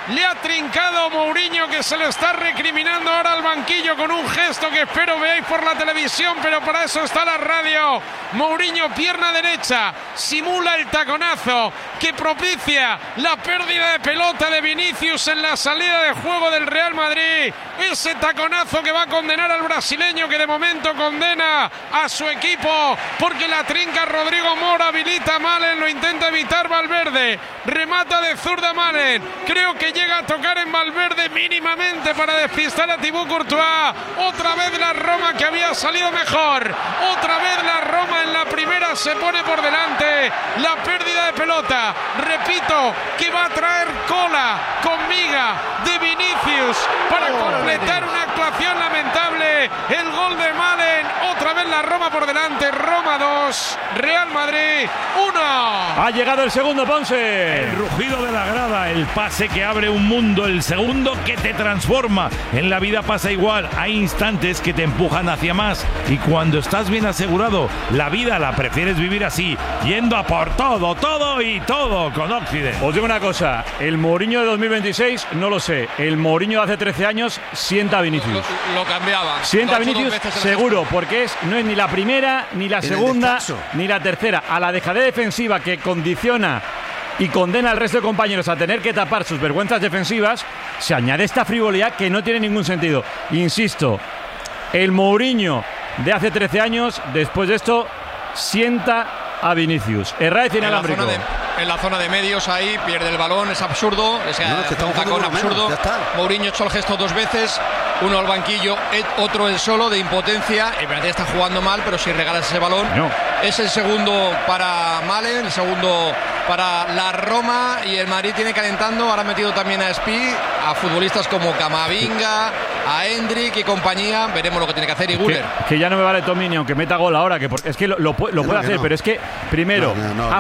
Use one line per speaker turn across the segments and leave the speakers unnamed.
Le ha trincado Mourinho, que se lo está recriminando ahora al banquillo con un gesto que espero veáis por la televisión, pero para eso está la radio. Mourinho, pierna derecha, simula el taconazo que propicia la pérdida de pelota de Vinicius en la salida de juego del Real Madrid. Ese taconazo que va a condenar al brasileño, que de momento condena a su equipo porque la trinca Rodrigo Mora, habilita a Malen, lo intenta evitar Valverde, remata de zurda Malen, creo que llega a tocar en Valverde mínimamente para despistar a Thibaut Courtois. Otra vez la Roma, que había salido mejor, otra vez la Roma en la primera se pone por delante. La pérdida de pelota, repito, que va a traer cola con miga de Vinicius para completar una actuación lamentable. El gol de Malen, otra vez la Roma por delante. Roma 2, Real Madrid 1.
Ha llegado el segundo, Ponce.
El rugido de la grada, el pase que abre un mundo, el segundo que te transforma. En la vida pasa igual, hay instantes que te empujan hacia más, y cuando estás bien asegurado, la vida la prefieres vivir así, yendo a por todo, todo y todo con Occident.
Os digo una cosa, el Mourinho de 2026 no lo sé, el Mourinho de hace 13 años sienta a Vinicius.
Lo cambiaba.
Sienta a Vinicius seguro, porque no es ni la primera, ni la segunda, ni la tercera. A la dejadez defensiva que condiciona y condena al resto de compañeros a tener que tapar sus vergüenzas defensivas, se añade esta frivolidad que no tiene ningún sentido. Insisto, el Mourinho de hace 13 años, después de esto, sienta a Vinicius. Herráez inalámbrico.
En la zona de medios ahí, pierde el balón, es absurdo, es un tacón absurdo. Mourinho echó el gesto 2 veces, uno al banquillo, otro el solo de impotencia. El verdad está jugando mal, pero si regalas ese balón, es el segundo para Malen, el segundo para la Roma, y el Madrid tiene calentando. Ahora ha metido también a Spi, a futbolistas como Camavinga, a Endrick y compañía. Veremos lo que tiene que hacer. Y Güler,
que ya no me vale Tomini, aunque meta gol ahora, que es que lo puede hacer, pero es que primero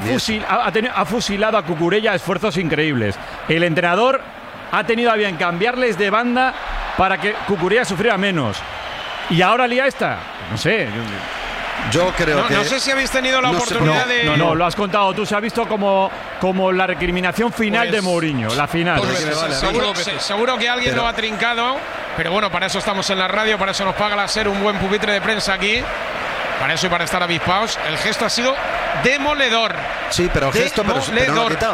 ha fusilado a Cucurella a esfuerzos increíbles. El entrenador ha tenido a bien cambiarles de banda para que Cucurella sufriera menos, y ahora lía esta. No sé.
Yo creo que...
No sé si habéis tenido la oportunidad de...
No, lo has contado tú. Se ha visto como la recriminación final de Mourinho, la final.
Seguro que alguien lo ha trincado, pero bueno, para eso estamos en la radio, para eso nos paga la SER un buen pupitre de prensa aquí. Para eso y para estar avispados. El gesto ha sido demoledor.
Sí, pero el gesto pero no lo ha quitado.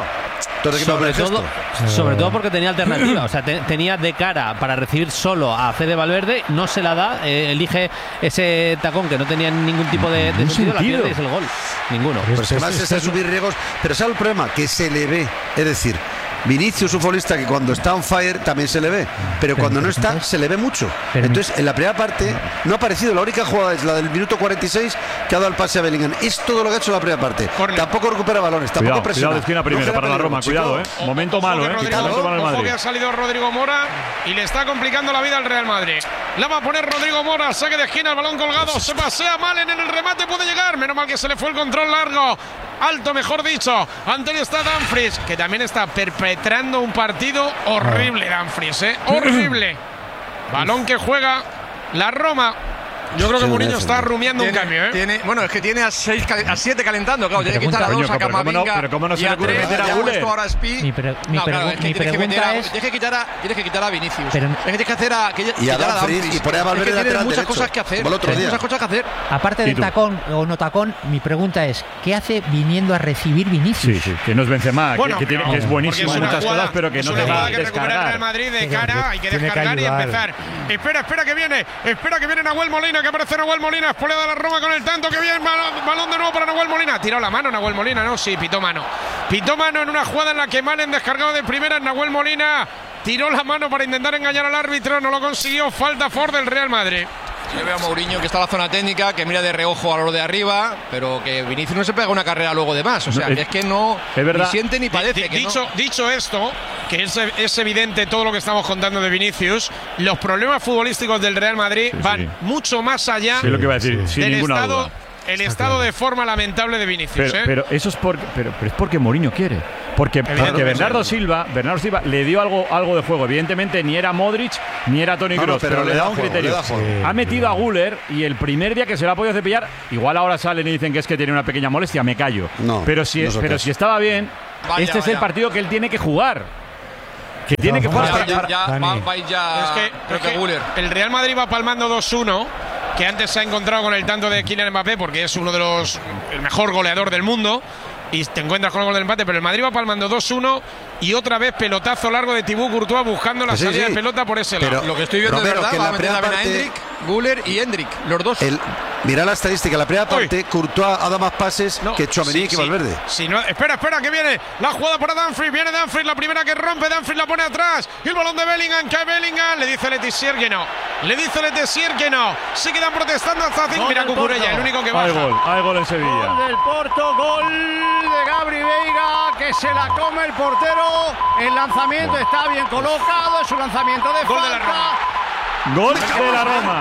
Sobre todo porque tenía alternativa. O sea, tenía de cara para recibir solo a Fede Valverde, no se la da, elige ese tacón que no tenía ningún tipo de sentido, la pierde y es el gol. Ninguno.
Pues además es subir riesgos, pero ¿sabe el problema? Que se le ve, es decir, Vinicius, un futbolista que cuando está on fire también se le ve, pero cuando no está se le ve mucho. Entonces en la primera parte no ha aparecido. La única jugada es la del minuto 46 que ha dado el pase a Bellingham. Es todo lo que ha hecho la primera parte. Tampoco recupera balones, tampoco presiona.
Cuidado de esquina primero para la Roma, cuidado, momento malo,
Ojo que ha salido Rodrigo Mora y le está complicando la vida al Real Madrid. La va a poner Rodrigo Mora, saque de esquina, el balón colgado, se pasea Malen en el remate, puede llegar, menos mal que se le fue el control largo, alto mejor dicho. Ante él está Dumfries, que también está perpetrando un partido horrible. Dumfries, horrible. Balón que juega la Roma. Yo creo que Mourinho está rumiando un cambio,
Bueno, es que tiene a 7 calentando, claro, tiene que quitar a 2 a Camavinga.
Pero cómo no se le ocurre meter a Güler.
Mi pregunta es...
Tienes que quitar a Vinicius.
Tienes
que hacer a
Dumfries y poner a Valverde lateral derecho.
Muchas cosas que hacer.
Aparte del tacón o no tacón, mi pregunta es, ¿qué hace viniendo a recibir Vinicius?
Sí, que no es Benzema, que es buenísimo en muchas cosas, pero que no te va a descargar.
El Madrid de cara, hay que descargar y empezar. Espera que viene Nahuel Molina, que aparece Nahuel Molina, espoleada de la Roma con el tanto, que bien, balón de nuevo para Nahuel Molina. Tiró la mano Nahuel Molina, ¿no? Sí, pitó mano en una jugada en la que Malen, descargado de primera, Nahuel Molina tiró la mano para intentar engañar al árbitro, no lo consiguió. Falta Ford del Real Madrid.
Yo veo a Mourinho que está en la zona técnica, que mira de reojo a lo de arriba, pero que Vinicius no se pega una carrera luego de más. O sea, es que no ni siente ni padece.
Dicho esto, que es evidente todo lo que estamos contando de Vinicius, los problemas futbolísticos del Real Madrid van mucho más allá
lo que iba a decir, sin ninguna duda.
El estado de forma lamentable de Vinicius.
Pero eso es porque Mourinho quiere. Porque Bernardo Silva le dio algo de juego. Evidentemente ni era Modric ni era Toni Kroos, pero le da un criterio. Ha metido a Güler y el primer día que se lo ha podido cepillar, igual ahora salen y dicen que es que tiene una pequeña molestia, me callo. Pero si estaba bien, este es el partido que él tiene que jugar. Que tiene que jugar.
Creo que Güler. El Real Madrid va palmando 2-1, que antes se ha encontrado con el tanto de Kylian Mbappé, porque es uno de el mejor goleador del mundo, y te encuentras con el gol del empate, pero el Madrid va palmando 2-1 y otra vez pelotazo largo de Thibaut Courtois buscando la salida de pelota por ese lado.
Lo que estoy viendo, Romero, es verdad, va a meter también a Endrick, Güler y Endrick, los dos.
Mira la estadística, la primera parte, Courtois ha dado más pases que Tchouaméni y que Valverde.
Espera, que viene la jugada para Dumfries, viene Dumfries, la primera que rompe, Dumfries la pone atrás, y el balón de Bellingham, cae Bellingham, le dice Letizia que no, se quedan protestando hasta 5, mira Cucurella, el único que baja.
Hay gol en Sevilla.
Gol del Porto, gol de Gabri Veiga, que se la come el portero, el lanzamiento está bien colocado, es un lanzamiento de
gol
falta.
De la Roma.
Gol de la Roma.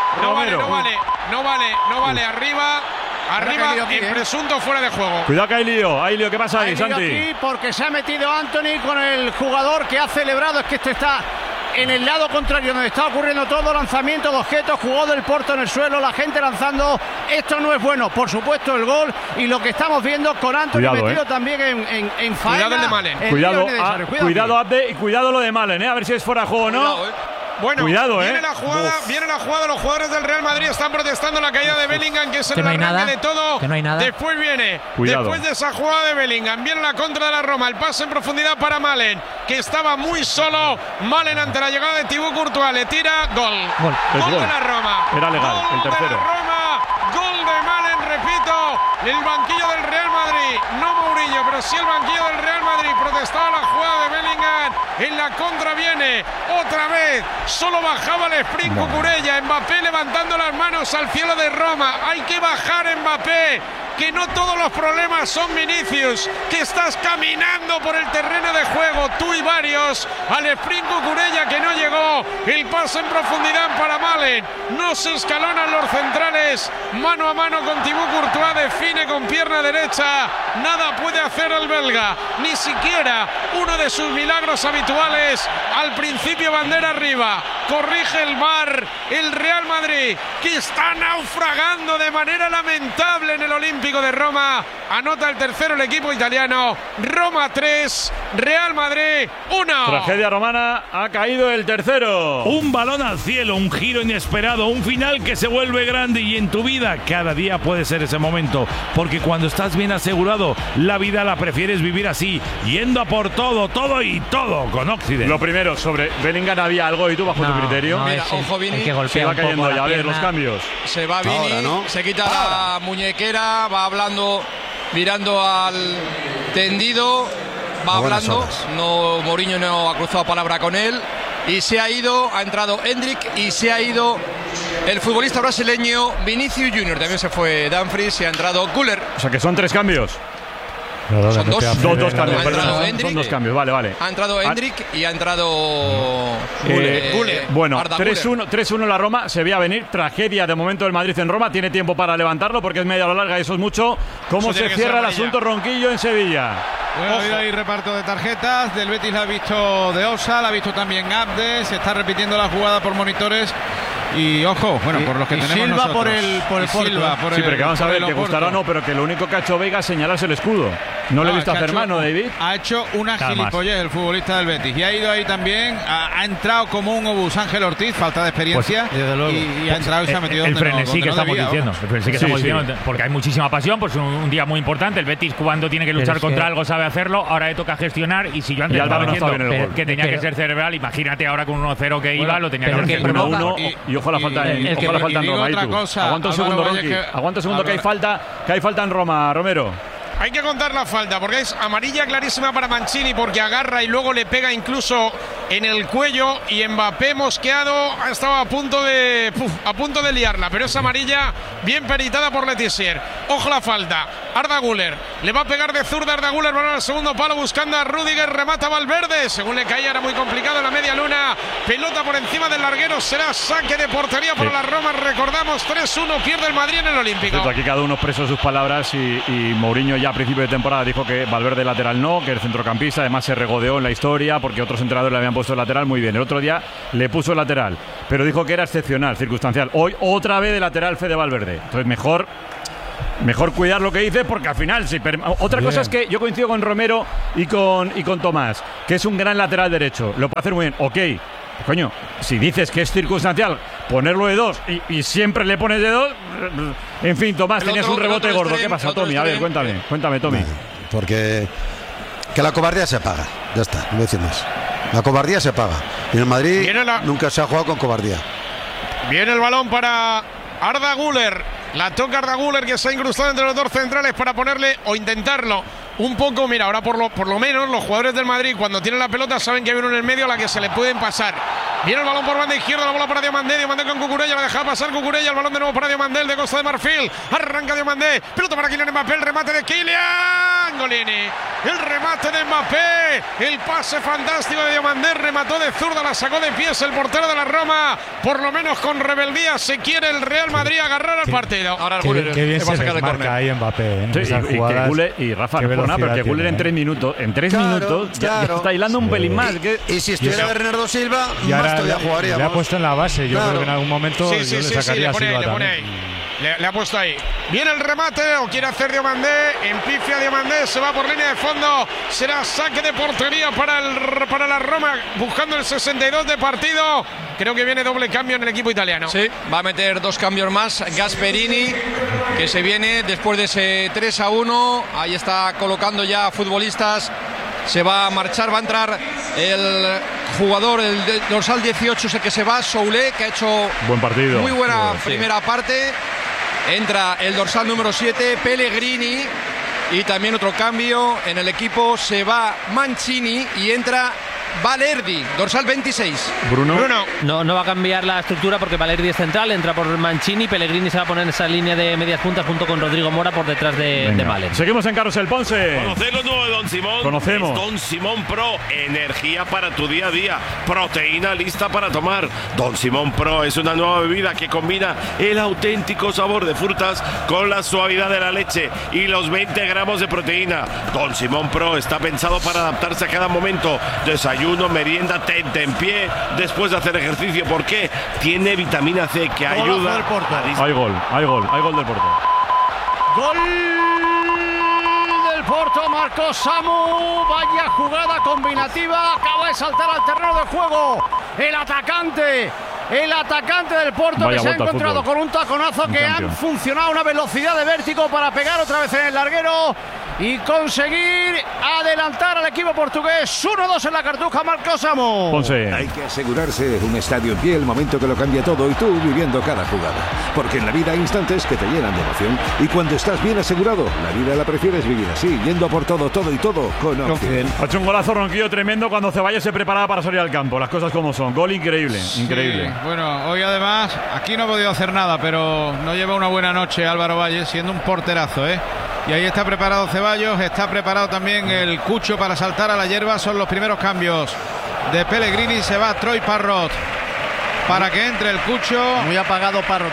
No vale, arriba, el presunto fuera de juego.
Cuidado que hay lío, ¿qué pasa ahí, Santi?
Aquí porque se ha metido Antony con el jugador que ha celebrado, es que esto está en el lado contrario donde está ocurriendo todo, lanzamiento de objetos, jugó del Porto en el suelo, la gente lanzando, esto no es bueno, por supuesto el gol y lo que estamos viendo con Antony metido también en faena.
Cuidado el de Malen.
Cuidado Abde y cuidado lo de Malen, a ver si es fuera de juego o no.
Bueno,
cuidado,
viene la jugada, los jugadores del Real Madrid están protestando la caída de Bellingham, que es el arranque de todo.
Que no hay nada.
Después después de esa jugada de Bellingham, viene la contra de la Roma, el pase en profundidad para Malen, que estaba muy solo. Malen ante la llegada de Thibaut Courtois, le tira, gol de la Roma.
Era legal, el tercero.
Gol de Malen, repito, el banquillo del Real Madrid, no Mourinho, pero sí el banquillo del Real Madrid, protestaba la jugada de Bellingham, en la contra viene otra vez, solo bajaba el sprint Cucurella, Mbappé levantando las manos al cielo de Roma, hay que bajar Mbappé, que no todos los problemas son Vinicius, que estás caminando por el terreno de juego, tú y varios, al sprint Cucurella que no llegó, el pase en profundidad para Malen, no se escalonan los centrales, mano a mano con Thibaut Courtois, define con pierna derecha, nada puede hacer el belga, ni siquiera uno de sus milagros habituales, al principio bandera arriba, corrige el VAR, el Real Madrid, que está naufragando de manera lamentable en el Olímpico de Roma, anota el tercero el equipo italiano, Roma 3, Real Madrid 1.
Tragedia romana, ha caído el tercero.
Un balón al cielo, un giro inesperado, un final que se vuelve grande, y en tu vida cada día puede ser ese momento, porque cuando estás bien asegurado, la vida la prefieres vivir así, yendo a por todo con Occident.
Lo primero, sobre Bellingham había algo y tú bajo tu criterio.
Mira, ojo Vini,
se va cayendo ya, a ver los cambios.
Se va Vini, se quita la muñequera, va hablando, mirando al tendido, va hablando, no, Mourinho no ha cruzado palabra con él, y se ha ido, ha entrado Endrick y se ha ido el futbolista brasileño Vinicius Junior, también se fue Dumfries y ha entrado Güler.
O sea que son 3 cambios.
Son dos
cambios, son 2 cambios, vale.
Ha entrado Endrick y ha entrado
Güler. Bueno, 3-1 la Roma, se veía venir, tragedia de momento del Madrid en Roma, tiene tiempo para levantarlo porque es media o larga y eso es mucho. ¿Cómo se cierra el asunto Ronquillo en Sevilla?
Bueno, ha habido ahí reparto de tarjetas, del Betis la ha visto de Osa, la ha visto también Abde, se está repitiendo la jugada por monitores. Y ojo, bueno, por los que tenemos
Silva
nosotros.
por el Silva,
sí, pero que vamos a ver, que gustará o no, pero que lo único que ha hecho Veiga es señalarse el escudo. No le he visto hacer mano, David.
Ha hecho una gilipollez el futbolista del Betis. Y ha ido ahí también, ha entrado como un obús Ángel Ortiz, falta de experiencia.
Pues, desde luego.
Y ha entrado y se ha metido
el
donde
frenesí que estamos diciendo. El frenesí que estamos diciendo, porque hay muchísima pasión, pues un día muy importante. El Betis, cuando tiene que luchar contra algo, sabe hacerlo. Ahora le toca gestionar. Y si yo antes estaba diciendo que tenía que ser cerebral, imagínate ahora con 1-0 que iba, lo tenía que hacer
1-1. Y ojo la falta en Roma. Aguanta un segundo, Ronqui. Aguanta un segundo, que hay falta en Roma, Romero.
Hay que contar la falta porque es amarilla clarísima para Mancini, porque agarra y luego le pega incluso en el cuello, y Mbappé mosqueado ha estado a punto de liarla, pero es amarilla bien peritada por Letizia. Ojo la falta, Arda Güler le va a pegar de zurda, Arda Güler va al segundo palo buscando a Rüdiger, remata Valverde, según le caía era muy complicado en la media luna, pelota por encima del larguero, será saque de portería para la Roma. Recordamos 3-1, pierde el Madrid en el Olímpico.
Aquí cada uno expresó sus palabras y Mourinho ya a principio de temporada dijo que Valverde lateral no, que el centrocampista además se regodeó en la historia porque otros entrenadores le habían puesto lateral muy bien. El otro día le puso lateral, pero dijo que era excepcional, circunstancial. Hoy otra vez de lateral Fede Valverde. Entonces mejor mejor cuidar lo que dices, porque al final otra cosa es que yo coincido con Romero y con Tomás, que es un gran lateral derecho, lo puede hacer muy bien, ok. Coño, si dices que es circunstancial ponerlo de 2 y siempre le pones de 2, en fin, Tomás, tenías un rebote gordo. ¿Qué pasa, Tommy? A ver, cuéntame, Tommy.
Porque que la cobardía se paga, ya está, no voy a decir más. La cobardía se paga. Y en el Madrid nunca se ha jugado con cobardía.
Viene el balón para Arda Güler. La toca Arda Güler, que se ha incrustado entre los dos centrales para ponerle o intentarlo un poco. Mira, ahora por lo menos los jugadores del Madrid, cuando tienen la pelota, saben que hay uno en el medio a la que se le pueden pasar. Viene el balón por banda izquierda, la bola para Diomandé. Diomandé con Cucurella, la deja pasar Cucurella. El balón de nuevo para Diomandé, el de Costa de Marfil. Arranca Diomandé, pelota para Kylian Mbappé. El remate de Kylian Golini. El remate de Mbappé. El pase fantástico de Diomandé. Remató de zurda, la sacó de pies el portero de la Roma. Por lo menos con rebeldía se quiere el Real Madrid agarrar al partido.
Ahora qué bien se desmarca ahí Mbappé.
Y Rafa, pero que Güler en 3 minutos, ya está hilando un pelín más.
Y si estuviera Bernardo Silva, más todavía jugaría.
Le ha puesto en la base, yo creo que en algún momento le sacaría a Silva también.
Le ha puesto ahí. Viene el remate, o quiere hacer Diomandé. Empifia Diomandé, se va por línea de fondo. Será saque de portería para la Roma, buscando el 62 de partido. Creo que viene doble cambio en el equipo italiano.
Sí, va a meter 2 cambios más. Gasperini, que se viene después de ese 3-1. Ahí está colocando ya futbolistas. Se va a marchar, va a entrar el jugador, el dorsal 18, es el que se va, Soulé, que ha hecho
buen partido,
muy buena primera parte. Entra el dorsal número 7, Pellegrini, y también otro cambio en el equipo. Se va Mancini y entra Valerdi, dorsal 26.
Bruno.
No va a cambiar la estructura porque Valerdi es central, entra por Mancini, Pellegrini se va a poner en esa línea de medias puntas junto con Rodrigo Mora por detrás de Malen.
Seguimos en Carrusel Ponce.
¿Conocéis lo nuevo de Don Simón?
Conocemos.
Es Don Simón Pro, energía para tu día a día, proteína lista para tomar. Don Simón Pro es una nueva bebida que combina el auténtico sabor de frutas con la suavidad de la leche y los 20 gramos de proteína. Don Simón Pro está pensado para adaptarse a cada momento. Desayuno, merienda, tentempié después de hacer ejercicio. ¿Por qué? Tiene vitamina C que ayuda.
Hay gol del Porto.
Gol del Porto, marcó Samu. Vaya jugada combinativa. Acaba de saltar al terreno de juego el atacante del Porto, que se ha encontrado con un taconazo que ha funcionado a una velocidad de vértigo para pegar otra vez en el larguero y conseguir adelantar al equipo portugués. 1-2 en la Cartuja, marcó Samu.
Ponce.
Hay que asegurarse un estadio en pie, el momento que lo cambia todo, y tú viviendo cada jugada. Porque en la vida hay instantes que te llenan de emoción, y cuando estás bien asegurado, la vida la prefieres vivir así, yendo a por todo y todo con Occidental.
Ha hecho un golazo Ronquillo tremendo cuando Ceballos se preparaba para salir al campo. Las cosas como son. Gol increíble.
Bueno, hoy además, aquí no ha podido hacer nada, pero no lleva una buena noche Álvaro Valle, siendo un porterazo, Y ahí está preparado Ceballos, está preparado también el Cucho para saltar a la hierba. Son los primeros cambios de Pellegrini. Se va Troy Parrot para que entre el Cucho.
Muy apagado Parrot,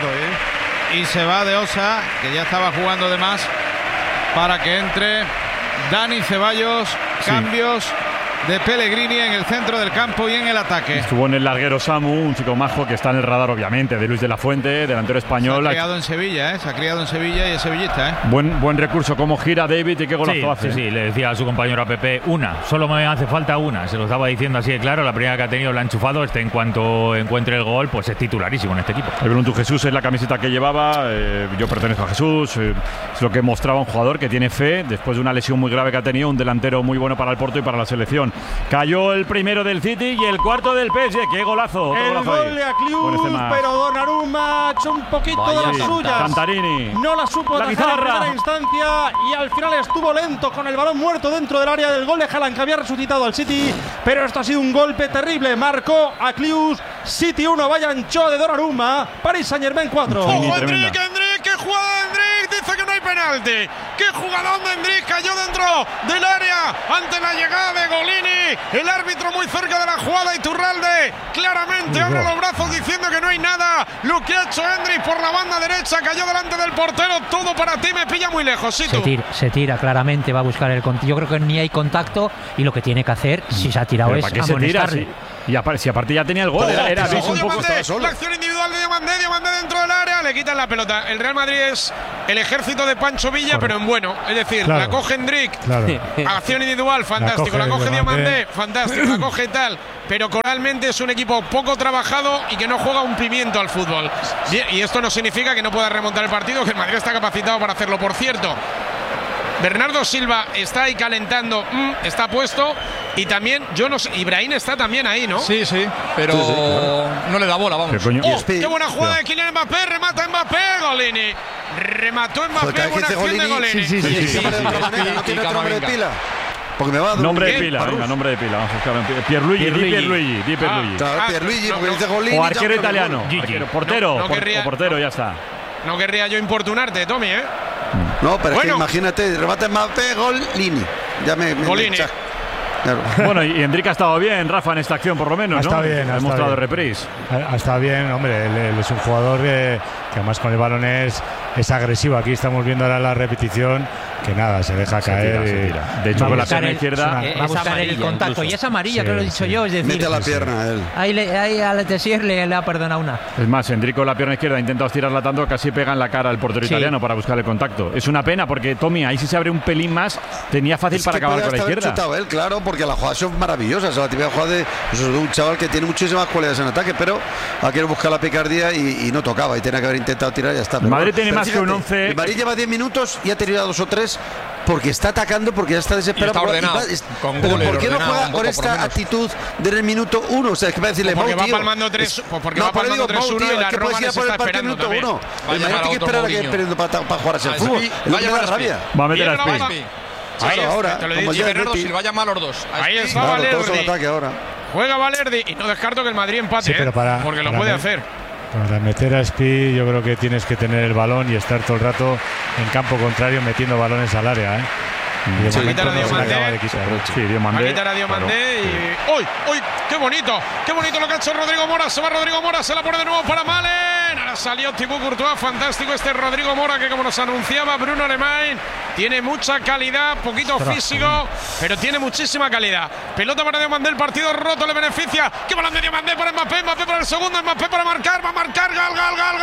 Y se va de Osa, que ya estaba jugando de más, para que entre Dani Ceballos. Cambios de Pellegrini en el centro del campo y en el ataque.
Estuvo en el larguero Samu, un chico majo que está en el radar, obviamente, de Luis de la Fuente, delantero español.
Se ha criado en Sevilla, se ha criado en Sevilla y es sevillista,
Buen recurso, cómo gira David y qué golazo hace.
Sí, le decía a su compañero a Pepe, solo me hace falta una. Se lo estaba diciendo así de claro, la primera que ha tenido la ha enchufado. En cuanto encuentre el gol, pues es titularísimo en este equipo.
El Bruntu Jesús es la camiseta que llevaba, yo pertenezco a Jesús, es lo que mostraba un jugador que tiene fe, después de una lesión muy grave que ha tenido, un delantero muy bueno para el Porto y para la selección. Cayó el primero del City y el cuarto del PSG. ¡Qué golazo!
El gol de Aklius, pero Donnarumma ha hecho un poquito de las suyas.
Cantarini.
No la supo atajar en primera instancia y al final estuvo lento con el balón muerto dentro del área del gol de Haaland, que había resucitado al City. Pero esto ha sido un golpe terrible. Marcó Aklius, City 1, Bayern Cho de Donnarumma, Paris Saint-Germain 4.
¡Ojo, Endrick! ¡Qué jugada de Endrick! Dice que no hay penalti. ¡Qué jugadón de Endrick! Cayó dentro del área ante la llegada de Golini. El árbitro muy cerca de la jugada, Iturralde claramente abre los brazos diciendo que no hay nada. Lo que ha hecho Endrick por la banda derecha, cayó delante del portero. Todo para ti, me pilla muy lejos. ¿Sí,
se tira claramente, va a buscar el contacto. Yo creo que ni hay contacto y lo que tiene que hacer, si se ha tirado, es amonestarle.
Y si aparte ya tenía el gol, era un poco
la acción individual de Diomandé dentro del área, le quitan la pelota. El Real Madrid es el ejército de Pancho Villa, pero en bueno. Es decir, la coge Hendrick, acción individual, fantástico. La coge Diomandé, fantástico. La coge tal. Pero coralmente es un equipo poco trabajado y que no juega un pimiento al fútbol. Y esto no significa que no pueda remontar el partido, que el Madrid está capacitado para hacerlo. Por cierto, Bernardo Silva está ahí calentando, está puesto. Y también, yo no sé, Ibrahim está también ahí, ¿no?
Sí, pero claro, no le da bola, vamos.
¡Qué buena jugada de Kylian Mbappé! ¡Remata Mbappé, Golini! Remató Mbappé, buena acción de Golini.
Sí. ¿No tiene otro nombre de pila? Porque me va a dar
nombre de pila, venga, nombre de pila. Vamos a buscar Pierluigi.
Pierluigi, porque dice Golini.
O arquero italiano. Portero, ya está.
No querría yo importunarte, Tommy, ¿eh?
No, pero es que imagínate, remata Mbappé, Golini. Ya me
Golini.
Claro.
Bueno, y Hendrick ha estado bien, Rafa, en esta acción por lo menos,
Está bien,
ha mostrado de reprise.
Está bien, hombre, él es un jugador que además con el balón es agresivo. Aquí estamos viendo ahora la repetición, que nada, se deja caer.
Se tira. De hecho, con la pierna izquierda
va a buscar el contacto. Incluso. Y es amarilla, que lo he dicho yo, es decir,
mete la pierna él.
Ahí a Letessier le ha perdonado una.
Es más, Hendrick con la pierna izquierda ha intentado estirarla tanto, casi pega en la cara al portero italiano para buscar el contacto. Es una pena porque Tommy, ahí si se abre un pelín más, tenía fácil para acabar con la izquierda.
Chutado él, claro, porque las jugadas son maravillosas. La típica jugada de un chaval que tiene muchísimas cualidades en ataque, pero ha querido buscar la picardía y no tocaba. Y tenía que haber intentado tirar y ya está.
El Madrid tiene más que un 11.
El Madrid lleva 10 minutos y ha tirado 2 o 3 porque está atacando, porque ya está desesperado.
Está ordenado.
Pero ¿por qué no juega con esta actitud del minuto 1? O sea, es que va a decirle,
porque va palmando 3, porque va palmando 3-1 y la Roma les está esperando también.
El Madrid tiene que esperar a que perdiendo para jugar así el fútbol. No me da rabia.
Va a meter a Spi.
Ahora,
te lo he dicho,
Bernardo Silva, vaya mal los dos.
Ahí está Valerdi. Juega Valerdi y no descarto que el Madrid empate, porque lo puede hacer.
Para meter a Spi, yo creo que tienes que tener el balón y estar todo el rato en campo contrario metiendo balones al área,
Va a quitar a Diomandé. Va a quitar a Diomandé y. ¡Uy! ¡Qué bonito! ¡Qué bonito lo que ha hecho Rodrigo Mora! Se va Rodrigo Mora, se la pone de nuevo para Malen. Ahora salió Thibaut Courtois. Fantástico este Rodrigo Mora, que como nos anunciaba Bruno Alemán, tiene mucha calidad, poquito físico, pero tiene muchísima calidad. Pelota para Diomandé, el partido roto, le beneficia. ¡Qué balón de Diomandé para Mbappé! Mbappé para el segundo, Mbappé para marcar. Va a marcar. Gol.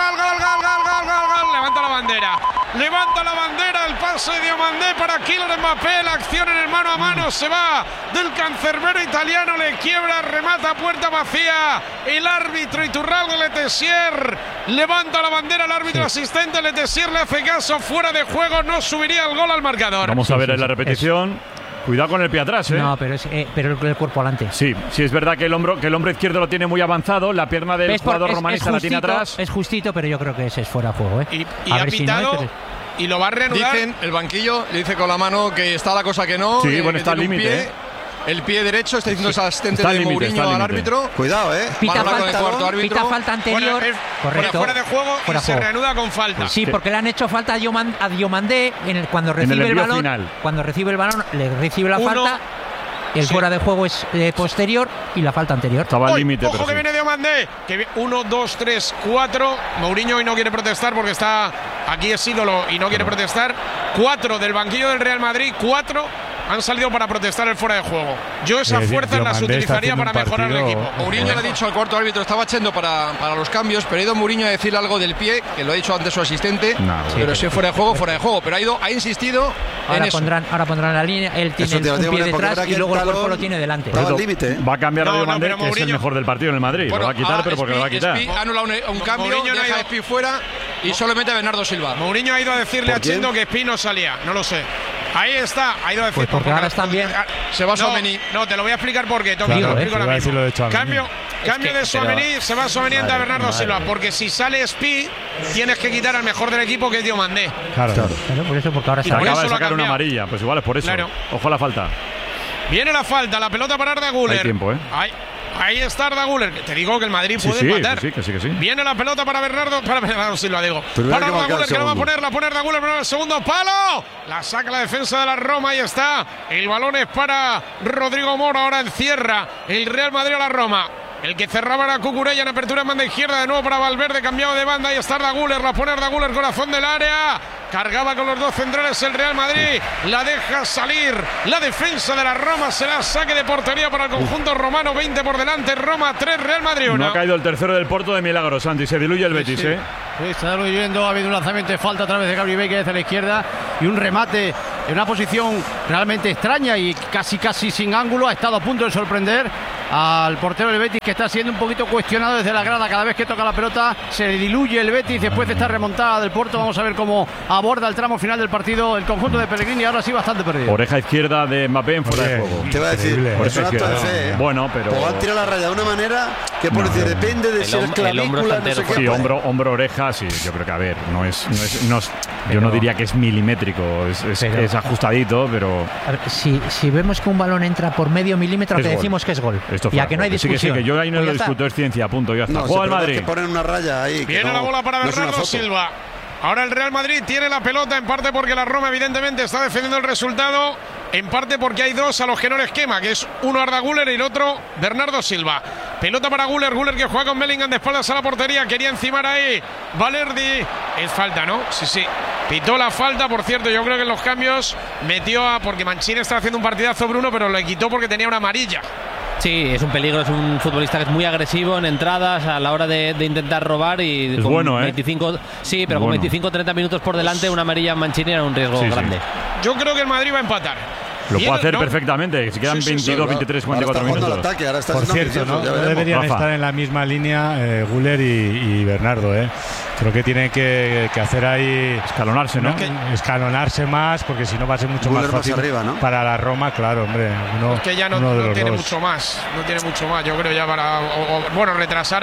Levanta la bandera, el pase de Diomandé para Kylian Mbappé. La acción en el mano a mano se va del cancerbero italiano, le quiebra, remata puerta vacía. El árbitro Iturralde Letessier levanta la bandera, el árbitro asistente Letessier le hace caso, fuera de juego, no subiría el gol al marcador.
Vamos a ver en la repetición. Cuidado con el pie atrás,
No, pero el cuerpo adelante.
Sí, es verdad que el hombro izquierdo lo tiene muy avanzado, la pierna del jugador romanista la tiene atrás.
Es justito, pero yo creo que ese es fuera de juego,
Y ha pitado y lo va a reanudar.
Dicen, el banquillo le dice con la mano que está la cosa que no.
Sí, bueno, está al límite.
El pie derecho, está diciendo el asistente de Mourinho al árbitro.
Cuidado,
Pita falta anterior.
Correcto. Fuera de juego y se reanuda con falta.
Sí, porque le han hecho falta a Diomandé cuando recibe el balón. Cuando recibe el balón, le recibe la falta. El fuera de juego es posterior y la falta anterior.
Estaba al límite.
Ojo que viene Diomandé. 1, 2, 3, 4. Mourinho hoy no quiere protestar porque está aquí, es ídolo y no quiere protestar. 4 del banquillo del Real Madrid. 4 han salido para protestar el fuera de juego. Yo esas fuerzas las utilizaría para mejorar el equipo.
Mourinho le ha dicho al cuarto árbitro, estaba echando para los cambios, pero ha ido Mourinho a decirle algo del pie, que lo ha dicho antes su asistente, pero si es fuera de juego, pero ha insistido en eso.
Ahora pondrán la línea, él tiene un pie detrás y luego el cuerpo lo tiene delante.
Va a cambiar a Diomandé, que es el mejor del partido en el Madrid. Lo va a quitar, pero porque lo va a quitar.
Ha anulado un cambio, deja a Spi fuera y solo mete a Bernardo Silva.
Mourinho ha ido a decirle a Chendo que Spi no salía, no lo sé. Ahí está, ha ido a decir.
Porque ahora están bien.
Se va Tchouaméni.
No, te lo voy a explicar por qué. Cambio de Tchouaméni, se va Tchouaméni a Bernardo Silva. Porque si sale Spi, tienes que quitar al mejor del equipo, que es Diomandé.
Claro.
Por eso, porque ahora
acaba de sacar una amarilla. Pues igual es por eso.
Claro.
Ojo a la falta.
Viene la falta, la pelota para Arda Güler.
Hay tiempo,
Ahí está Arda Güler. Te digo que el Madrid puede empatar.
Que sí.
Viene la pelota para Bernardo Silva, digo. Para Arda Güler, que la va a poner, la pone Arda Güler, pero en el segundo palo. La saca la defensa de la Roma, ahí está. El balón es para Rodrigo Mora, ahora encierra el Real Madrid a la Roma. El que cerraba era Cucurella en apertura en banda izquierda, de nuevo para Valverde, cambiado de banda. Ahí está Arda Güler, la pone Arda Güler, corazón del área. Cargaba con los dos centrales el Real Madrid. La deja salir. La defensa de la Roma será saque de portería para el conjunto romano. 20 por delante. Roma 3, Real Madrid 1.
No ha caído el tercero del Porto de milagro, Santi. Se diluye el Betis,
Sí, está diluyendo. Ha habido un lanzamiento de falta a través de Gabriel Veiga desde la izquierda y un remate en una posición realmente extraña y casi sin ángulo. Ha estado a punto de sorprender al portero del Betis, que está siendo un poquito cuestionado desde la grada. Cada vez que toca la pelota se diluye el Betis después de esta remontada del Porto. Vamos a ver cómo aborda el tramo final del partido el conjunto de Pellegrini, ahora sí bastante perdido.
Oreja izquierda de Mbappé en fuera de juego.
Te va a decir,
es un acto
de fe.
Bueno, pero
o han tirado la raya de una manera que por decir, depende de si es clavícula, no sé qué.
Sí, hombro, oreja, sí, yo creo que a ver, yo no diría que es milimétrico, es ajustadito, pero
a ver, si vemos que un balón entra por medio milímetro, que decimos que es gol. Y a que no hay discusión.
Sí, que yo ahí no lo discuto, es ciencia, punto, ya está. Juega el Madrid.
Que ponen una raya ahí.
Viene la bola para Bernardo Silva. Ahora el Real Madrid tiene la pelota, en parte porque la Roma evidentemente está defendiendo el resultado, en parte porque hay dos a los que no les quema, que es uno Arda Güler y el otro Bernardo Silva. Pelota para Güler que juega con Bellingham de espaldas a la portería, quería encimar ahí Valerdi. Es falta, ¿no? Sí. Pitó la falta, por cierto, yo creo que en los cambios metió porque Mancini está haciendo un partidazo Bruno, pero le quitó porque tenía una amarilla.
Sí, es un peligro, es un futbolista que es muy agresivo en entradas a la hora de intentar robar y
es
con
bueno,
25, sí, pero con 25-30 minutos por delante una amarilla en Mancini era un riesgo grande.
Yo creo que el Madrid va a empatar.
Lo puede hacer perfectamente, si quedan 22, 23, 44 minutos.
Ataque, ahora está
por cierto, ¿no? Deberían estar en la misma línea Güler y Bernardo, Creo que tienen que hacer ahí
escalonarse, ¿no?
Escalonarse más, porque si no va a ser mucho más fácil
más arriba, ¿no?
Para la Roma, claro, hombre.
Es que ya no tiene mucho más. No tiene mucho más, yo creo ya para retrasar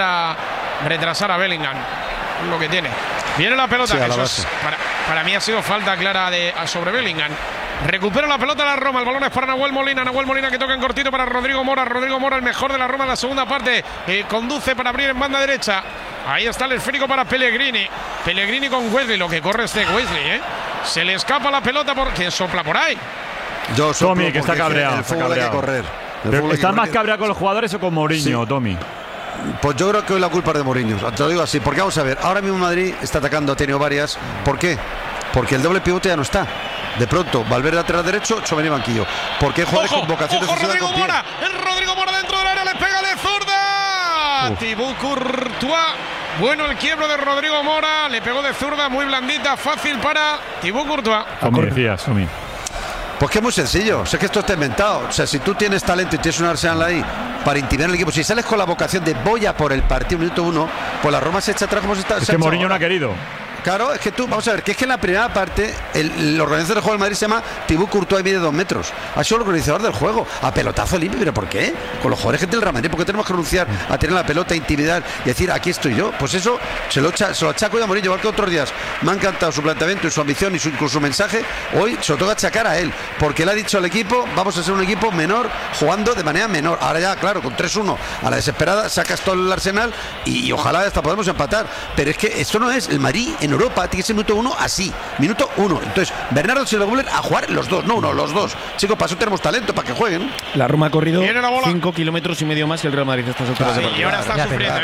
a Bellingham. Lo que tiene. Viene la pelota, sí, para mí ha sido falta clara sobre Bellingham. Recupera la pelota la Roma, el balón es para Nahuel Molina que toca en cortito para Rodrigo Mora, el mejor de la Roma en la segunda parte, conduce para abrir en banda derecha. Ahí está el esférico para Pellegrini con Wesley, lo que corre Wesley, se le escapa la pelota porque sopla por ahí.
Tommy, que está cabreado.
El fútbol hay que correr.
¿Estás más cabreado con los jugadores o con Mourinho, sí. Tommy?
Pues yo creo que hoy la culpa es de Mourinho, te lo digo así, porque vamos a ver, ahora mismo Madrid está atacando, ha tenido varias. ¿Por qué? Porque el doble pivote ya no está. De pronto, Valverde lateral derecho, Tchouaméni banquillo. Porque hay jugadores con vocación defensiva.
Rodrigo Mora dentro del área, le pega de zurda. Thibaut Courtois. Bueno, el quiebro de Rodrigo Mora, le pegó de zurda, muy blandita, fácil para Thibaut Courtois.
Como decías, Tommy.
Pues que es muy sencillo, sé que esto está inventado. O sea, si tú tienes talento y tienes un Arsenal ahí para intimidar al equipo, si sales con la vocación de voy a por el partido minuto 1, pues la Roma se echa atrás como se está.
Es que Mourinho no ha querido.
Claro, es que tú, vamos a ver, que es que en la primera parte el organizador del juego del Madrid se llama Thibaut Courtois y mide 2 metros. Ha sido el organizador del juego, a pelotazo limpio, pero ¿por qué? Con los jugadores que tiene el Real Madrid, ¿por qué tenemos que renunciar a tener la pelota, intimidar y decir aquí estoy yo? Pues eso se lo achaco a Mourinho, igual que otros días. Me ha encantado su planteamiento y su ambición y incluso su mensaje. Hoy se lo toca achacar a él, porque le ha dicho al equipo, vamos a ser un equipo menor, jugando de manera menor. Ahora ya, claro, con 3-1 a la desesperada, sacas todo el Arsenal y ojalá hasta podemos empatar. Pero es que esto no es el Madrid en Europa, tiene que ser minuto 1 así, minuto 1. Entonces, Bernardo Silva y Güler a jugar los dos, no uno, los dos. Chicos, para eso tenemos talento, para que jueguen.
La Roma ha corrido 5 kilómetros y medio más que el Real Madrid estas alturas de partido.
Y ahora está sufriendo,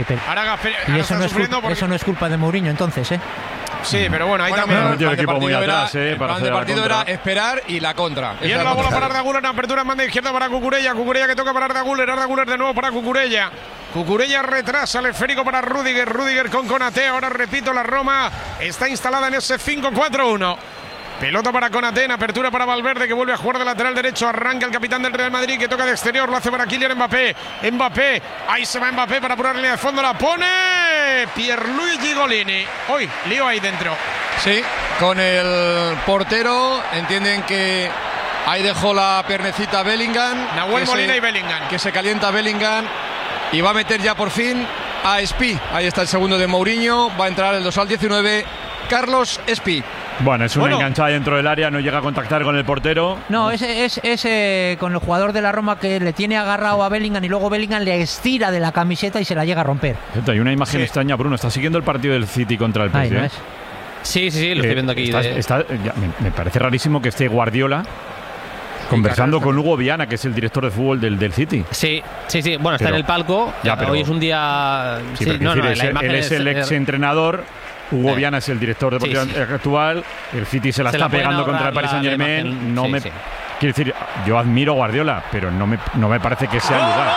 Eso no es culpa de Mourinho, entonces,
Sí, pero bueno, ahí también.
El plan de partido era esperar y la contra.
Y la bola para Arda Güler en apertura en banda izquierda para Cucurella que toca para Arda Güler de nuevo para Cucurella retrasa el esférico para Rudiger con Konaté. Ahora repito, la Roma está instalada en ese 5-4-1. Pelota para Konaté, en apertura para Valverde, que vuelve a jugar de lateral derecho. Arranca el capitán del Real Madrid, que toca de exterior, lo hace para Kylian Mbappé, ahí se va Mbappé para apurar línea de fondo, la pone Pierluigi Golini. Hoy, lío ahí dentro.
Sí, con el portero, entienden que ahí dejó la piernecita Bellingham.
Nahuel Molina y Bellingham.
Que se calienta Bellingham y va a meter ya por fin a Espí. Ahí está el segundo de Mourinho, va a entrar el dorsal 19, Carlos Espí.
Bueno, es una enganchada dentro del área, no llega a contactar con el portero.
No, es con el jugador de la Roma que le tiene agarrado a Bellingham y luego Bellingham le estira de la camiseta y se la llega a romper.
Hay una imagen extraña, Bruno, está siguiendo el partido del City contra el PSG.
¿No es?
Sí, lo estoy viendo aquí.
Me parece rarísimo que esté Guardiola conversando con Hugo Viana, que es el director de fútbol del City.
Sí. Bueno, está en el palco. Pero hoy es un día.
Él es el ex entrenador. Hugo Viana es el director deportivo actual. El City se la está pegando contra el Paris Saint-Germain. Quiero decir, yo admiro a Guardiola, pero no me parece que sea el lugar.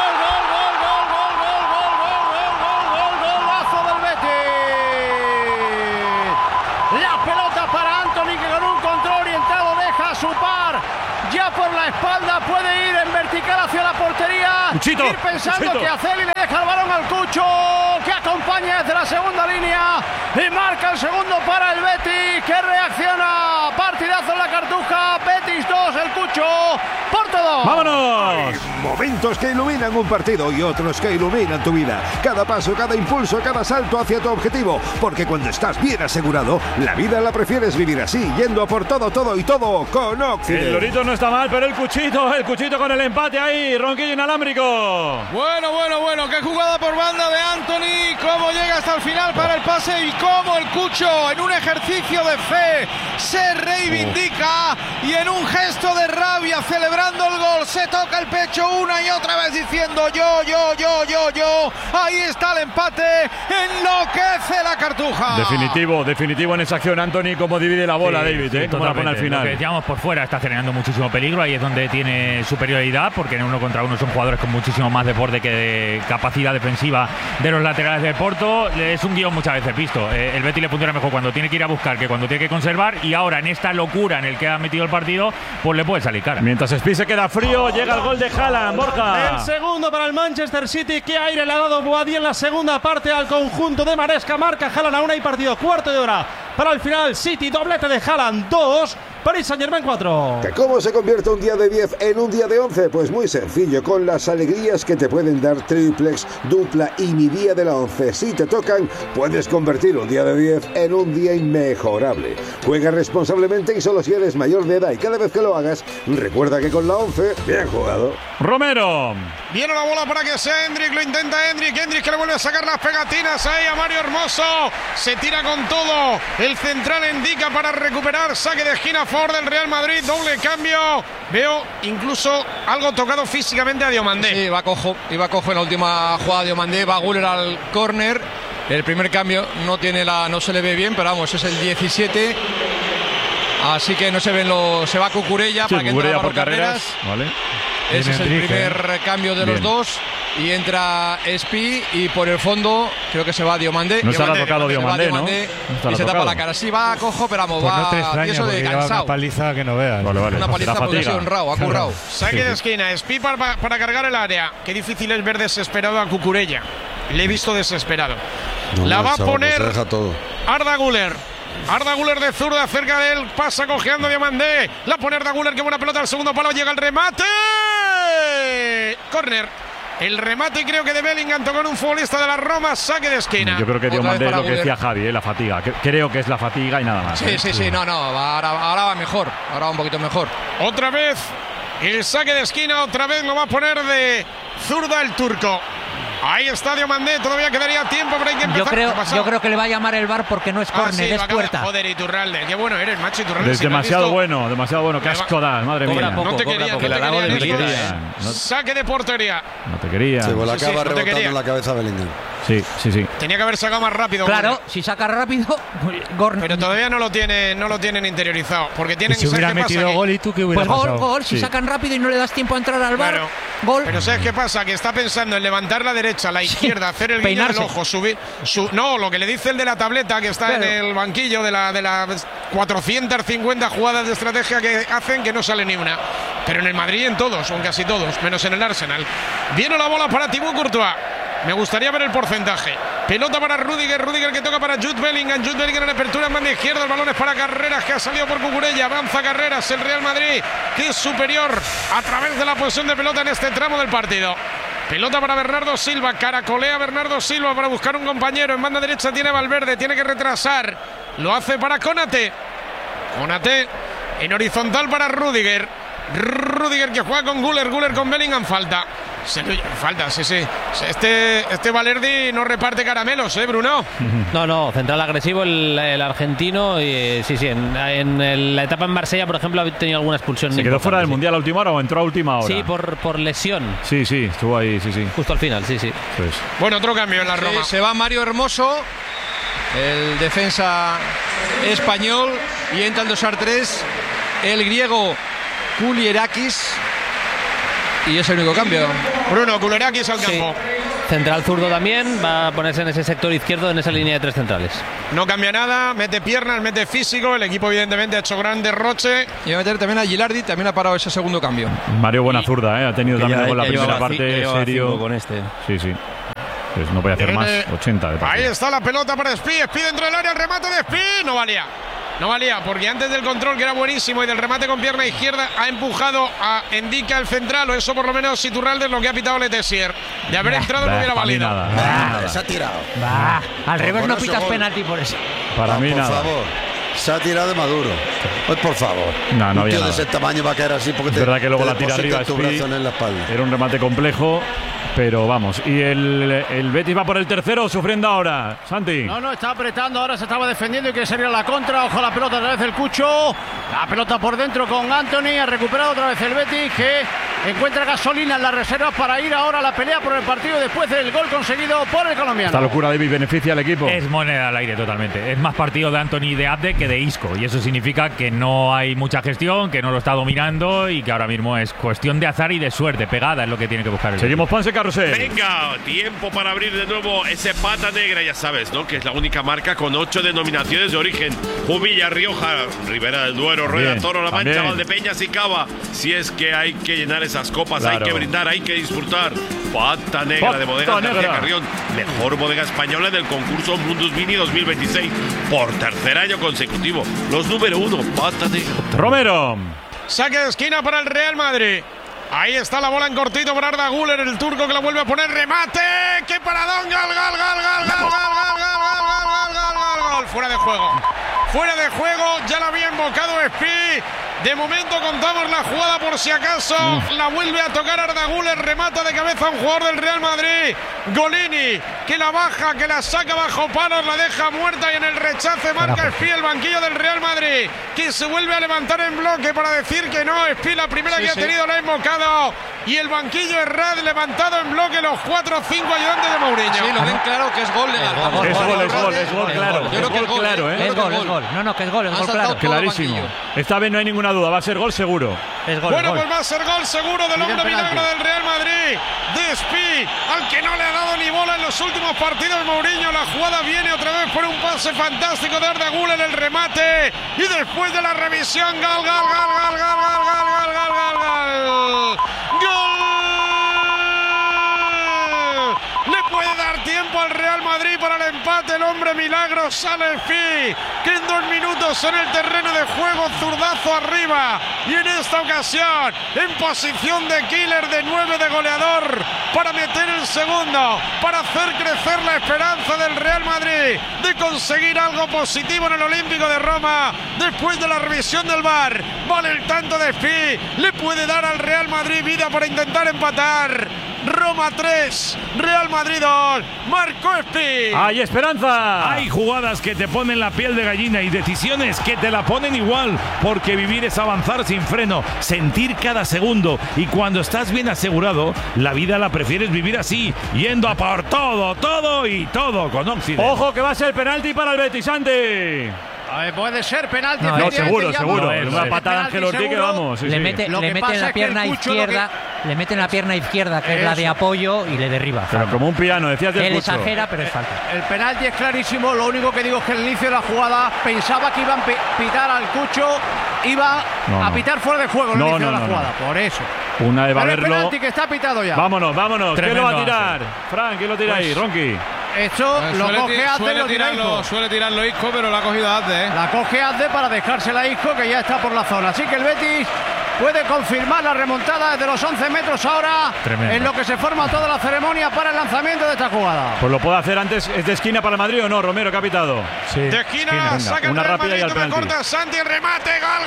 ¡Golazo del Betis! La pelota para Antony, que con un control orientado deja su par. Ya por la espalda puede ir en vertical hacia la portería.
Cuchito,
ir pensando que Aceli le deja el balón al Cucho, que acompaña desde la segunda línea y marca el segundo para el Betis, que reacciona. Partidazo en la Cartuja. Betis 2, el Cucho por todo.
¡Vámonos!
Hay momentos que iluminan un partido y otros que iluminan tu vida. Cada paso, cada impulso, cada salto hacia tu objetivo. Porque cuando estás bien asegurado, la vida la prefieres vivir así, yendo a por todo, todo y todo con Occident.
El Lorito no está mal, pero el Cuchito con el empate ahí, ronquillo inalámbrico.
Bueno, qué jugada por banda de Antony, cómo llega hasta el final para el pase y cómo el Cucho en un ejercicio de fe se reivindica y en un gesto de rabia celebrando el gol se toca el pecho una y otra vez diciendo yo. Ahí está el empate, enloquece la Cartuja.
Definitivo en esa acción Antony, como divide la bola, David, como la pone al final.
Lo que decíamos por fuera, está generando muchísimo peligro, ahí es donde tiene superioridad, porque en 1 contra 1 son jugadores con muchísimo más desborde que de capacidad defensiva de los laterales del Porto. Es un guión muchas veces visto. El Betis le funciona mejor cuando tiene que ir a buscar que cuando tiene que conservar, y ahora en esta locura en el que ha metido el partido, pues le puede salir cara.
Mientras Spi se queda frío, llega el gol de Haaland, Borja.
El segundo para el Manchester City. Qué aire le ha dado Boadí en la segunda parte al conjunto de Maresca. Marca Haaland, aún hay partido, cuarto de hora para el final. City, doblete de Haaland, 2, Paris Saint-Germain 4.
¿Cómo se convierte un día de 10 en un día de 11? Pues muy sencillo, con las alegrías que te pueden dar triplex, dupla y mi día de la 11. Si te tocan, puedes convertir un día de 10 en un día inmejorable. Juega responsablemente y solo si eres mayor de edad, y cada vez que lo hagas, recuerda que con la 11, bien jugado.
Romero.
Viene la bola para que sea Hendrik, lo intenta Hendrik que le vuelve a sacar las pegatinas ahí a Mario Hermoso. Se tira con todo. El central indica para recuperar. Saque de esquina a favor del Real Madrid. Doble cambio. Veo incluso algo tocado físicamente a Diomandé.
Sí, iba cojo en la última jugada de Diomandé. Va Güler al córner. El primer cambio no se le ve bien, pero vamos, es el 17. Así que no se ven se va Cucurella,
sí,
para que entre
por carreras. Vale.
Ese es el primer cambio de los dos. Y entra Spi y por el fondo creo que se va Diomandé.
No se ha tocado Diomandé, ¿no?
Y se tapa la cara. Sí, va cojo, pero vamos, pues va tieso de cansado.
Una paliza que no veas.
Vale.
Una paliza porque ha sido honrado, ha currado.
Saque de esquina, Spi para cargar el área. Qué difícil es ver desesperado a Cucurella. Le he visto desesperado. La va a poner Arda Güler. Arda Güler de zurda, cerca de él, pasa cojeando Diomandé. La pone Arda Güler, qué buena pelota al segundo palo, llega el remate. Córner. El remate creo que de Bellingham tocó en un futbolista de la Roma, saque de esquina.
Yo creo que Diomandé es lo que decía Javi, la fatiga. Creo que es la fatiga y nada más.
Sí, no, ahora va mejor, ahora va un poquito mejor.
Otra vez el saque de esquina, otra vez lo va a poner de zurda el turco. Ahí está Diomandé, todavía quedaría tiempo, pero hay que empezar.
Yo creo que le va a llamar el VAR porque no es córner, es puerta.
Joder, Iturralde, qué bueno eres, macho Iturralde.
Es demasiado bueno, qué asco das, madre mía.
No te quería. Saque de portería.
No te quería.
Se la acaba rebotando en la cabeza Bellingham.
Sí.
Tenía que haber sacado más rápido.
Claro, si saca rápido,
pero todavía no lo tienen interiorizado, porque tienen
que hubiera metido gol y tú qué hubiera pasado.
Gol, si sacan rápido y no le das tiempo a entrar al VAR, gol.
Pero ¿sabes qué pasa? Que está pensando en levantar la derecha, la izquierda, hacer el guiño del ojo, subir. No, lo que le dice el de la tableta, que está en el banquillo de las 450 jugadas de estrategia que hacen, que no sale ni una. Pero en el Madrid en todos, o en casi todos, menos en el Arsenal. Viene la bola para Thibaut Courtois. Me gustaría ver el porcentaje. Pelota para Rudiger que toca para Jude Bellingham en apertura en banda izquierda. El balón es para Carreras, que ha salido por Cucurella. Avanza Carreras, el Real Madrid, que es superior a través de la posesión de pelota en este tramo del partido. Pelota para Bernardo Silva, caracolea Bernardo Silva para buscar un compañero. En banda derecha tiene Valverde, tiene que retrasar. Lo hace para Konaté en horizontal para Rudiger que juega con Güler con Bellingham, falta, sí. Este Valerdi no reparte caramelos, Bruno.
No, central agresivo el argentino. Y sí, en la etapa en Marsella, por ejemplo, ha tenido alguna expulsión.
¿Se quedó fuera del Mundial a última hora o entró a última hora?
Sí, por lesión.
Sí, estuvo ahí, sí.
Justo al final, sí.
Pues. Bueno, otro cambio en la Roma.
Se va Mario Hermoso el defensa español, y entra el dorsal 3 el griego Kulierakis, y es el único cambio.
Bruno Kulierakis al campo.
Central zurdo también, va a ponerse en ese sector izquierdo, en esa línea de 3 centrales.
No cambia nada, mete piernas, mete físico. El equipo evidentemente ha hecho gran derroche.
Y va a meter también a Gilardi, también ha parado ese segundo cambio.
Mario buena zurda, ha tenido también con la primera parte serio.
Con este.
Sí. Pues no voy a hacer más, 80 de
Ahí está la pelota para Espí dentro del área, el remate de Espí, no valía, porque antes del control, que era buenísimo, y del remate con pierna izquierda, ha empujado a Endica el central, o eso por lo menos Iturralde es lo que ha pitado Letessier. De haber entrado no hubiera valido.
Se ha tirado.
Al revés no pitas penalti por eso.
Para mí nada.
Por favor. Se ha tirado de Maduro. Pues por favor.
No
un tío
nada.
de ese tamaño va a caer así porque
es verdad que luego la tira arriba
tu brazo en la espalda.
Era un remate complejo, pero vamos. Y el Betis va por el tercero, sufriendo ahora. Santi.
No, está apretando, ahora se estaba defendiendo y que sería la contra. Ojo la pelota otra vez el Cucho. La pelota por dentro con Anthony. Ha recuperado otra vez el Betis, que encuentra gasolina en las reservas para ir ahora a la pelea por el partido después del gol conseguido por el colombiano.
Esta locura, David, beneficia al equipo.
Es moneda al aire totalmente. Es más partido de Anthony y de Abde que de Isco, y eso significa que no hay mucha gestión, que no lo está dominando y que ahora mismo es cuestión de azar y de suerte. Pegada es lo que tiene que buscar el
Seguimos Ponce Carrusel.
Venga, tiempo para abrir de nuevo ese pata negra, ya sabes, ¿no? Que es la única marca con 8 denominaciones de origen. Jumilla, Rioja, Ribera del Duero, Rueda, Toro, La Mancha, Valdepeñas y Cava. Si es que hay que llenar esas copas, claro, hay que brindar, hay que disfrutar. Pata negra de Bodegas García Carrión, mejor bodega española del concurso Mundus Mini 2026 por tercer año consecutivo. Los número 1, pata negra.
Romero.
Saque de esquina para el Real Madrid. Ahí está la bola en cortito para Arda Güler, el turco, que la vuelve a poner. Remate. ¡Qué paradón! ¡Gol! Fuera de juego. Fuera de juego. Ya la había invocado Espí. De momento contamos la jugada por si acaso. La vuelve a tocar Arda Güler. Remata de cabeza a un jugador del Real Madrid. Golini, que la baja, que la saca bajo palos, la deja muerta, y en el rechace marca Espí, el banquillo del Real Madrid, que se vuelve a levantar en bloque para decir que no. Espí, la primera que ha tenido, la ha invocado. Y el banquillo Herrad levantado en bloque, los 4 o 5 ayudantes de Mourinho.
Sí, lo ven claro que es gol legal.
Es gol, claro.
Yo creo que es gol,
claro, ¿eh?
Es gol. No, que es gol claro.
Clarísimo. Esta vez no hay ninguna duda, va a ser gol seguro.
Es gol.
Bueno, pues va a ser gol seguro del hombre milagro del Real Madrid, de Espí, al que no le ha dado ni bola en los últimos partidos Mourinho. La jugada viene otra vez por un pase fantástico de Arda Güler, el remate, y después de la revisión, gol. Le puede dar tiempo al Real Madrid para el empate. El hombre milagro sale Espí, que en 2 minutos en el terreno de juego, zurdazo arriba, y en esta ocasión en posición de killer, de 9 de goleador, para meter el segundo, para hacer crecer la esperanza del Real Madrid de conseguir algo positivo en el Olímpico de Roma. Después de la revisión del VAR, vale el tanto de Espí, le puede dar al Real Madrid vida para intentar empatar. Roma 3, Real Madrid 2, marcó Espí.
¡Hay esperanza!
Hay jugadas que te ponen la piel de gallina y decisiones que te la ponen igual, porque vivir es avanzar sin freno, sentir cada segundo, y cuando estás bien asegurado, la vida la prefieres vivir así, yendo a por todo y todo con Occident.
¡Ojo que va a ser penalti para el Betis, Santi!
Puede ser penalti.
No, seguro.
Una
patada a Ángel Ortiz que vamos.
Le mete en la pierna izquierda. Le mete en la pierna izquierda, que es la de apoyo, y le derriba.
Pero como un piano, decías del
Él
Cucho.
exagera, pero es falta.
El penalti es clarísimo. Lo único que digo es que al inicio de la jugada pensaba que iban a pitar al Cucho. Iba a pitar fuera de juego al inicio de la jugada. Por eso.
Una de Baberlo.
El penalti que está pitado ya.
Vámonos.
Tremendo.
¿Quién lo va a tirar? Frank, ¿quién lo tira ahí? Ronqui.
Esto lo coge Azde, lo tira Isco.
Suele tirarlo Isco, pero la ha cogido Azde, ¿eh?
La coge Azde para dejársela a Isco, que ya está por la zona. Así que el Betis puede confirmar la remontada desde los 11 metros ahora.
Tremendo.
En lo que se forma toda la ceremonia para el lanzamiento de esta jugada.
Pues lo puede hacer antes. ¿Es de esquina para el Madrid o no? Romero, que ha pitado.
Sí. De esquina, saca
una
el Real
rápida
Madrid,
y al penalti.
corta Santi, el remate, gol.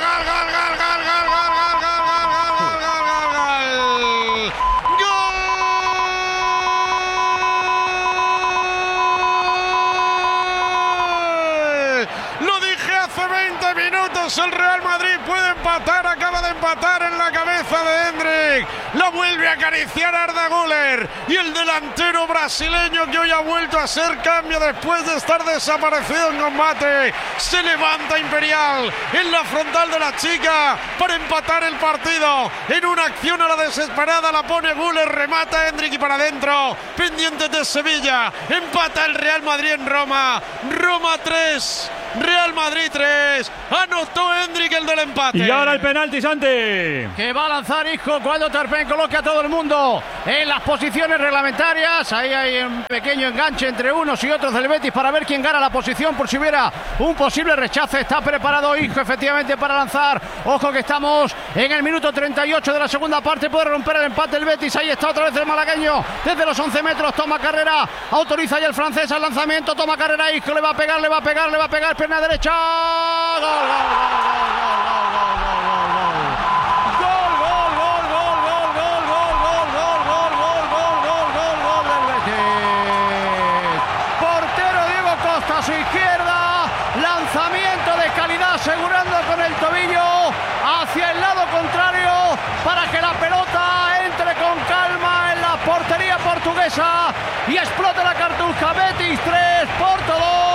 minutos. El Real Madrid puede empatar. Acaba de empatar en la cabeza de Endrick. Lo vuelve a acariciar Arda Güler. Y el delantero brasileño, que hoy ha vuelto a ser cambio después de estar desaparecido en combate, se levanta Imperial en la frontal de la chica para empatar el partido. En una acción a la desesperada la pone Güler, remata Endrick y para adentro. Pendiente de Sevilla. Empata el Real Madrid en Roma. Roma 3, Real Madrid 3. Anotó Endrick el del empate.
Y ahora el penalti, Santi.
Que va a lanzar Isco cuando Terpen coloque a todo el mundo en las posiciones reglamentarias. Ahí hay un pequeño enganche entre unos y otros del Betis para ver quién gana la posición por si hubiera un posible rechace. Está preparado Isco efectivamente para lanzar. Ojo que estamos en el minuto 38 de la segunda parte. Puede romper el empate el Betis. Ahí está otra vez el malagueño desde los 11 metros. Toma carrera. Autoriza ya el francés al lanzamiento. Toma carrera Isco. Le va a pegar. Pierna derecha. Gol. A su izquierda, lanzamiento de calidad asegurando con el tobillo hacia el lado contrario para que la pelota entre con calma en la portería portuguesa y explote la cartuja. Betis 3, Porto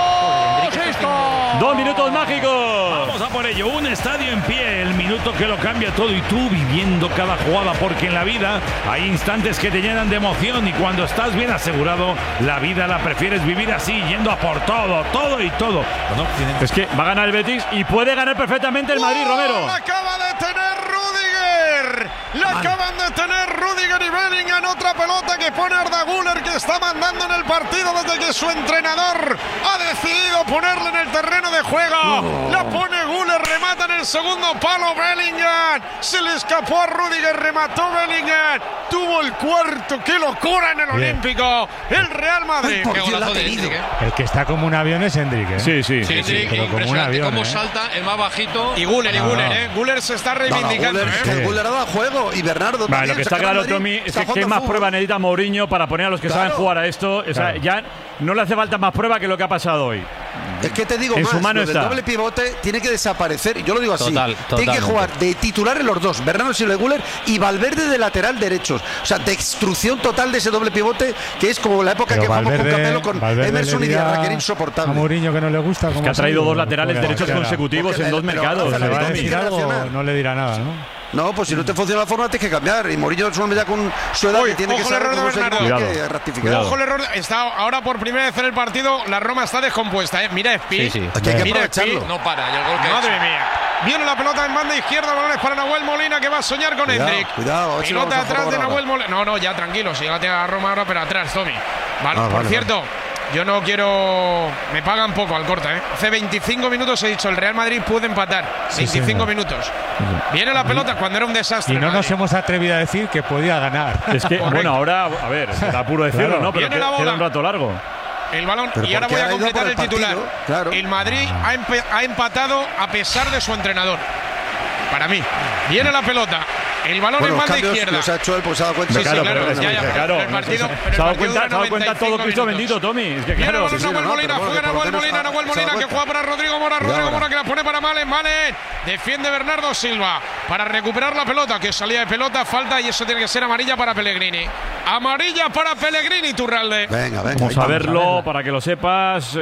2. Listo.
2 minutos mágicos.
Vamos a por ello, un estadio en pie, el minuto que lo cambia todo y tú viviendo cada jugada, porque en la vida hay instantes que te llenan de emoción y cuando estás bien asegurado, la vida la prefieres vivir así, yendo a por todo y todo.
Es que va a ganar el Betis y puede ganar perfectamente el Madrid, Romero.
La acaba de tener Rudiger. La acaban de tener Rudiger y Bellingham. Otra pelota que pone Arda Güler, que está mandando en el partido desde que su entrenador ha decidido ponerle en el terreno de juego. La pone Güler, remata en el segundo palo Bellingham. Se le escapó a Rudiger, remató Bellingham. Tuvo el cuarto. ¡Qué locura en el Olímpico! El Real Madrid.
Qué golazo de Endrick, El que está como un avión es Endrick, ¿eh?
Sí.
Pero como un avión,
cómo salta, el más bajito.
Y Güler, Güler se está reivindicando.
Güler ha dado juego y Bernardo
también. Lo que está claro, Tommy, es que ¿qué más prueba necesita Mourinho para poner a los que saben jugar a esto? O sea, ya no le hace falta más prueba que lo que ha pasado hoy.
Es que te digo
en
más,
su mano está.
El doble pivote tiene que desaparecer. Yo lo digo así. Tiene que jugar de titular en los dos, Bernardo Silva y Güler, y Valverde de lateral derechos. O sea, destrucción total de ese doble pivote, que es como la época que jugamos con Capello, con Emerson y Diarra, que era insoportable.
A Mourinho que no le gusta.
Es que ha traído dos laterales derechos consecutivos en dos mercados.
¿Le va a decir algo? No le dirá nada, ¿no?
No, pues si no te funciona la forma tienes que cambiar. Y Mourinho es un hombre ya con su edad que tiene que saber cómo se que rectificar.
Ojo el error. Está ahora por primera vez en el partido. La Roma está descompuesta. Mira Espí.
Sí. Aquí hay que aprovecharlo.
No para. Y el gol que
madre mía. Viene la pelota en banda izquierda. Balones para Nahuel Molina, que va a soñar con Endrick.
Cuidado.
Pelota atrás de Nahuel Molina. No, ya tranquilo. Si ya la tiene la Roma ahora, pero atrás, Tommy. Vale, por cierto. Yo no quiero. Me pagan poco al corte, ¿eh? Hace 25 minutos he dicho el Real Madrid puede empatar. 25 minutos. Viene la pelota cuando era un desastre.
Y no nos hemos atrevido a decir que podía ganar.
Es que, bueno, ahora, a ver, será puro decirlo, ¿no? Pero queda un rato largo.
El balón, y ahora voy a completar el titular. El Madrid ha empatado a pesar de su entrenador. Para mí. Viene la pelota. El balón en banda izquierda.
Los ha hecho él, pues se ha dado cuenta.
Sí, claro. El partido,
se ha dado cuenta todo Cristo bendito, Tommy. Es que claro.
Nahuel Molina, juega Nahuel Molina, que juega para Rodrigo Mora. Rodrigo Mora que la pone para Malen. Defiende Bernardo Silva para recuperar la pelota, que salía de pelota, falta, y eso tiene que ser amarilla para Pellegrini. Amarilla para Pellegrini, Turralde.
Venga.
Vamos a verlo para que lo sepas.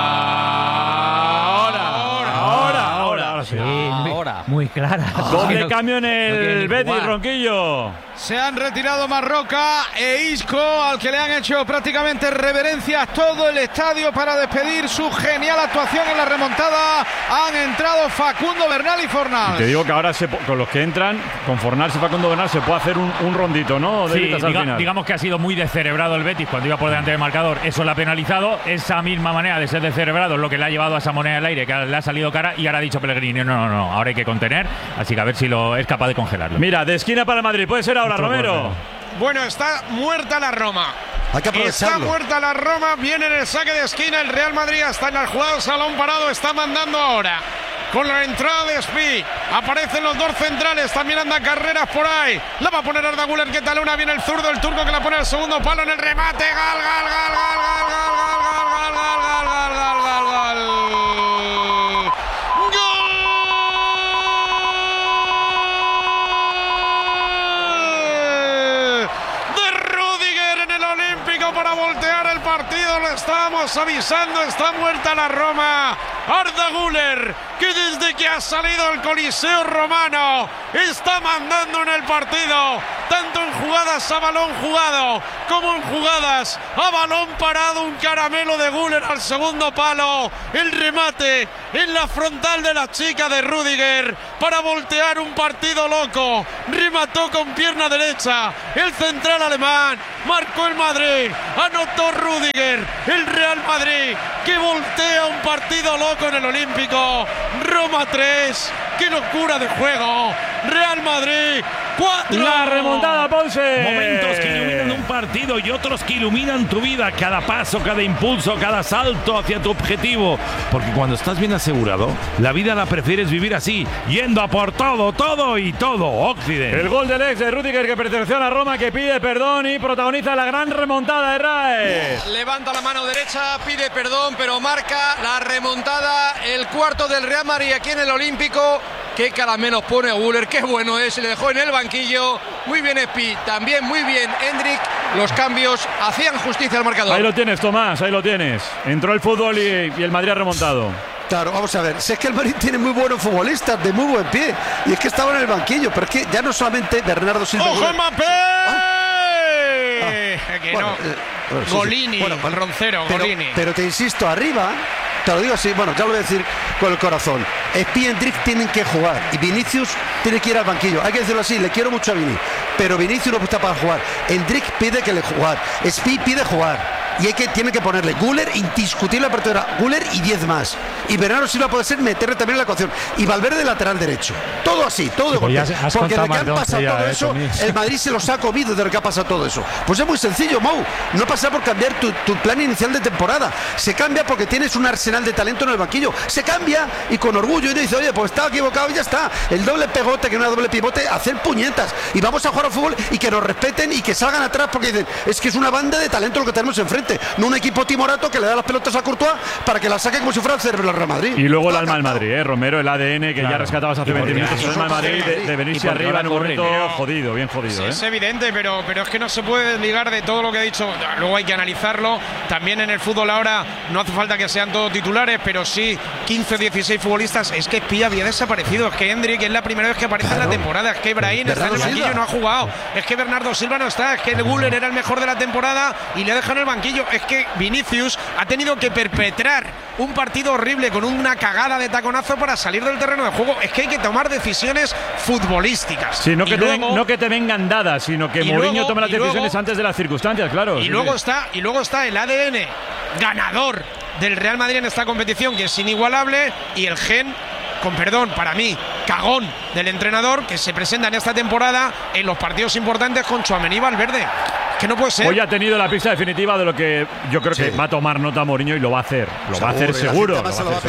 Ahora. Muy clara.
Doble cambio en el Betis, Ronquillo.
Se han retirado Marroca e Isco, al que le han hecho prácticamente reverencias todo el estadio para despedir su genial actuación en la remontada. Han entrado Facundo Bernal y Fornals.
Y te digo que ahora con los que entran, con Fornals y Facundo Bernal, se puede hacer un rondito, ¿no?
Sí, digamos que ha sido muy descerebrado el Betis cuando iba por delante del marcador. Eso le ha penalizado. Esa misma manera de ser descerebrado es lo que le ha llevado a esa moneda al aire, que le ha salido cara, y ahora ha dicho Pellegrini, no, ahora hay que contener. Así que a ver si es capaz de congelarlo.
Mira, de esquina para el Madrid, puede ser ahora, Romero.
Bueno, está muerta la Roma.
Hay que aprovecharlo.
Está muerta la Roma, viene en el saque de esquina. El Real Madrid está en la jugada, salón parado, está mandando ahora. Con la entrada de Espí, aparecen los dos centrales, también anda Carreras por ahí. La va a poner Arda Güler, que talona, viene el zurdo, el turco que la pone al segundo palo en el remate. partido, lo estábamos avisando, está muerta la Roma. Arda Güler, que desde que ha salido el Coliseo romano está mandando en el partido, tanto en jugadas a balón jugado como en jugadas a balón parado. Un caramelo de Güler al segundo palo, el remate en la frontal de la chica de Rüdiger para voltear un partido loco. Remató con pierna derecha el central alemán, marcó el Madrid, anotó Rüdiger, el Real Madrid que voltea un partido loco en el Olímpico. Roma 3, qué locura de juego. Real Madrid 4.
La remontada, Ponce.
Momentos que iluminan un partido y otros que iluminan tu vida. Cada paso, cada impulso, cada salto hacia tu objetivo. Porque cuando estás bien asegurado, la vida la prefieres vivir así, yendo a por todo, todo y todo. Occident.
El gol del ex de Rüdiger, que perteneció a la Roma, que pide perdón y protagoniza la gran remontada de Raes.
Levanta la mano derecha, pide perdón, pero marca la remontada. El cuarto del Real Madrid aquí en el Olímpico. Qué caramelos pone a Güler, qué bueno es, le dejó en el banquillo. Muy bien Espi, también muy bien Hendrik. Los cambios hacían justicia al marcador.
Ahí lo tienes, Tomás, ahí lo tienes. Entró el fútbol y el Madrid ha remontado.
Claro, vamos a ver, si es que el Madrid tiene muy buenos futbolistas, de muy buen pie, y es que estaba en el banquillo, pero es que ya no solamente Bernardo Silva.
¡Ojo, Mbappé! Que
bueno,
no. Golini, sí. Bueno, el roncero, Golini.
Pero te insisto, arriba, te lo digo así, bueno, ya lo voy a decir con el corazón. Espi y Hendrik tienen que jugar y Vinicius tiene que ir al banquillo. Hay que decirlo así, le quiero mucho a Vini, pero Vinicius no está para jugar. Hendrik pide que le jugar, Espi pide jugar. Y tiene que ponerle Güler, indiscutible apertura, Güler y 10 más. Y Bernardo Silva puede ser meterle también en la ecuación. Y Valverde lateral derecho. Todo así, todo de golpe. Porque de que han pasado todo eso, el Madrid se los ha comido de lo que ha pasado todo eso. Pues es muy sencillo, Mou. No pasa por cambiar tu plan inicial de temporada. Se cambia porque tienes un arsenal de talento en el banquillo. Se cambia y con orgullo. Y uno dice, oye, pues estaba equivocado y ya está. El doble pegote, que no era doble pivote, hacer puñetas. Y vamos a jugar al fútbol y que nos respeten y que salgan atrás porque dicen, es que es una banda de talento lo que tenemos enfrente. No un equipo timorato que le da las pelotas a Courtois para que las saque como si fuera el cerebro del Real Madrid.
Y luego el alma del Madrid, Romero, el ADN que ya rescatabas hace 20 minutos. El alma del Madrid de venirse arriba en un momento jodido, bien jodido.
Sí, es evidente, pero es que no se puede desligar de todo lo que he dicho. Luego hay que analizarlo. También en el fútbol ahora no hace falta que sean todos titulares, pero sí 15 o 16 futbolistas. Es que Espi había desaparecido. Es que Hendrik es la primera vez que aparece en la temporada. Es que Ibrahim está en el banquillo y no ha jugado. Es que Bernardo Silva no está. Es que el Güler era el mejor de la temporada y le dejan el banquillo. Es que Vinicius ha tenido que perpetrar un partido horrible con una cagada de taconazo para salir del terreno de juego. Es que hay que tomar decisiones futbolísticas.
Sí, no que te vengan dadas, sino que Mourinho tome las decisiones antes de las circunstancias, claro.
Y luego está el ADN ganador del Real Madrid en esta competición, que es inigualable, y el gen, con perdón, para mí, cagón del entrenador, que se presenta en esta temporada en los partidos importantes con Tchouaméni y Valverde. Que no puede ser.
Hoy ha tenido la pista definitiva de lo que yo creo que va a tomar nota Mourinho y lo va a hacer. Lo va a hacer seguro.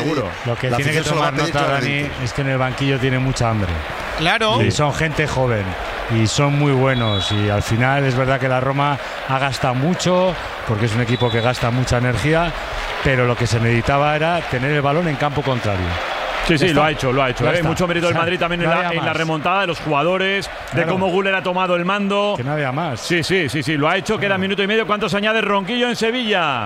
Lo que tiene que tomar nota, Dani, es que en el banquillo tiene mucha hambre.
Claro.
Y son gente joven y son muy buenos. Y al final es verdad que la Roma ha gastado mucho, porque es un equipo que gasta mucha energía, pero lo que se necesitaba era tener el balón en campo contrario.
Sí, lo ha hecho. Mucho mérito del Madrid también en la remontada de los jugadores, de cómo Güler ha tomado el mando.
Que no había más.
Sí, lo ha hecho. Queda minuto y medio. ¿Cuántos añade Ronquillo en Sevilla?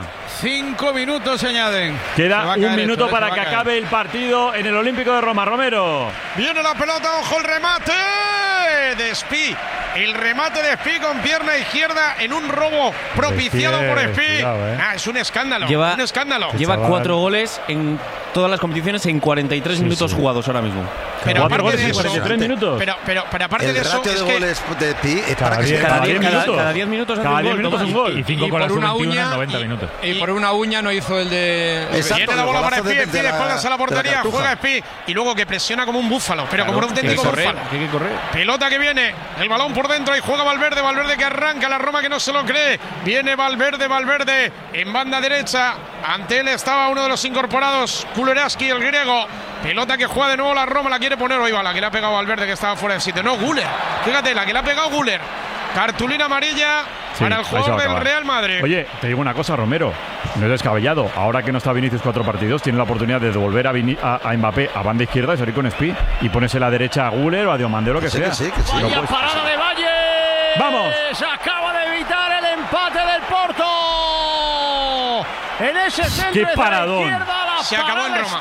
5 minutos se añaden.
Queda un minuto para que acabe el partido en el Olímpico de Roma. Romero.
Viene la pelota, ojo el remate de Espi. El remate de Espi con pierna izquierda en un robo propiciado por Espi. Es un escándalo.
Lleva 4 goles en todas las competiciones en 43 minutos jugados ahora mismo.
Pero aparte de eso, 43 minutos.
Pero aparte de eso,
es goles de Espi
cada 10 minutos
un gol.
Y 5 con la sub-21 en 90 minutos.
Y por una uña no hizo el de...
Viene la bola para Espi, Espi de espaldas a la portería, juega Espi y luego que presiona como un búfalo, pero como un auténtico búfalo.
Hay que correr.
Pelota que viene, el balón por dentro y juega Valverde que arranca, la Roma que no se lo cree. Viene Valverde en banda derecha. Ante él estaba uno de los incorporados, Kulereski, el griego. Pelota que juega de nuevo la Roma, la quiere poner. Hoy va, la que le ha pegado Valverde, que estaba fuera de sitio. No, Güler. Fíjate, la que le ha pegado Güler. Cartulina amarilla para el jugador del Real Madrid.
Oye, te digo una cosa, Romero. No es descabellado. Ahora que no está Vinicius 4 partidos, tiene la oportunidad de devolver a Mbappé a banda izquierda y salir con Espi y ponerse la derecha a Güler o a Diomandé, lo que sea.
Vaya parada de Valle.
¡Vamos!
Se acaba de evitar el empate del Porto. en ese centro.
¡Qué paradón!
Izquierda,
se acabó en Roma.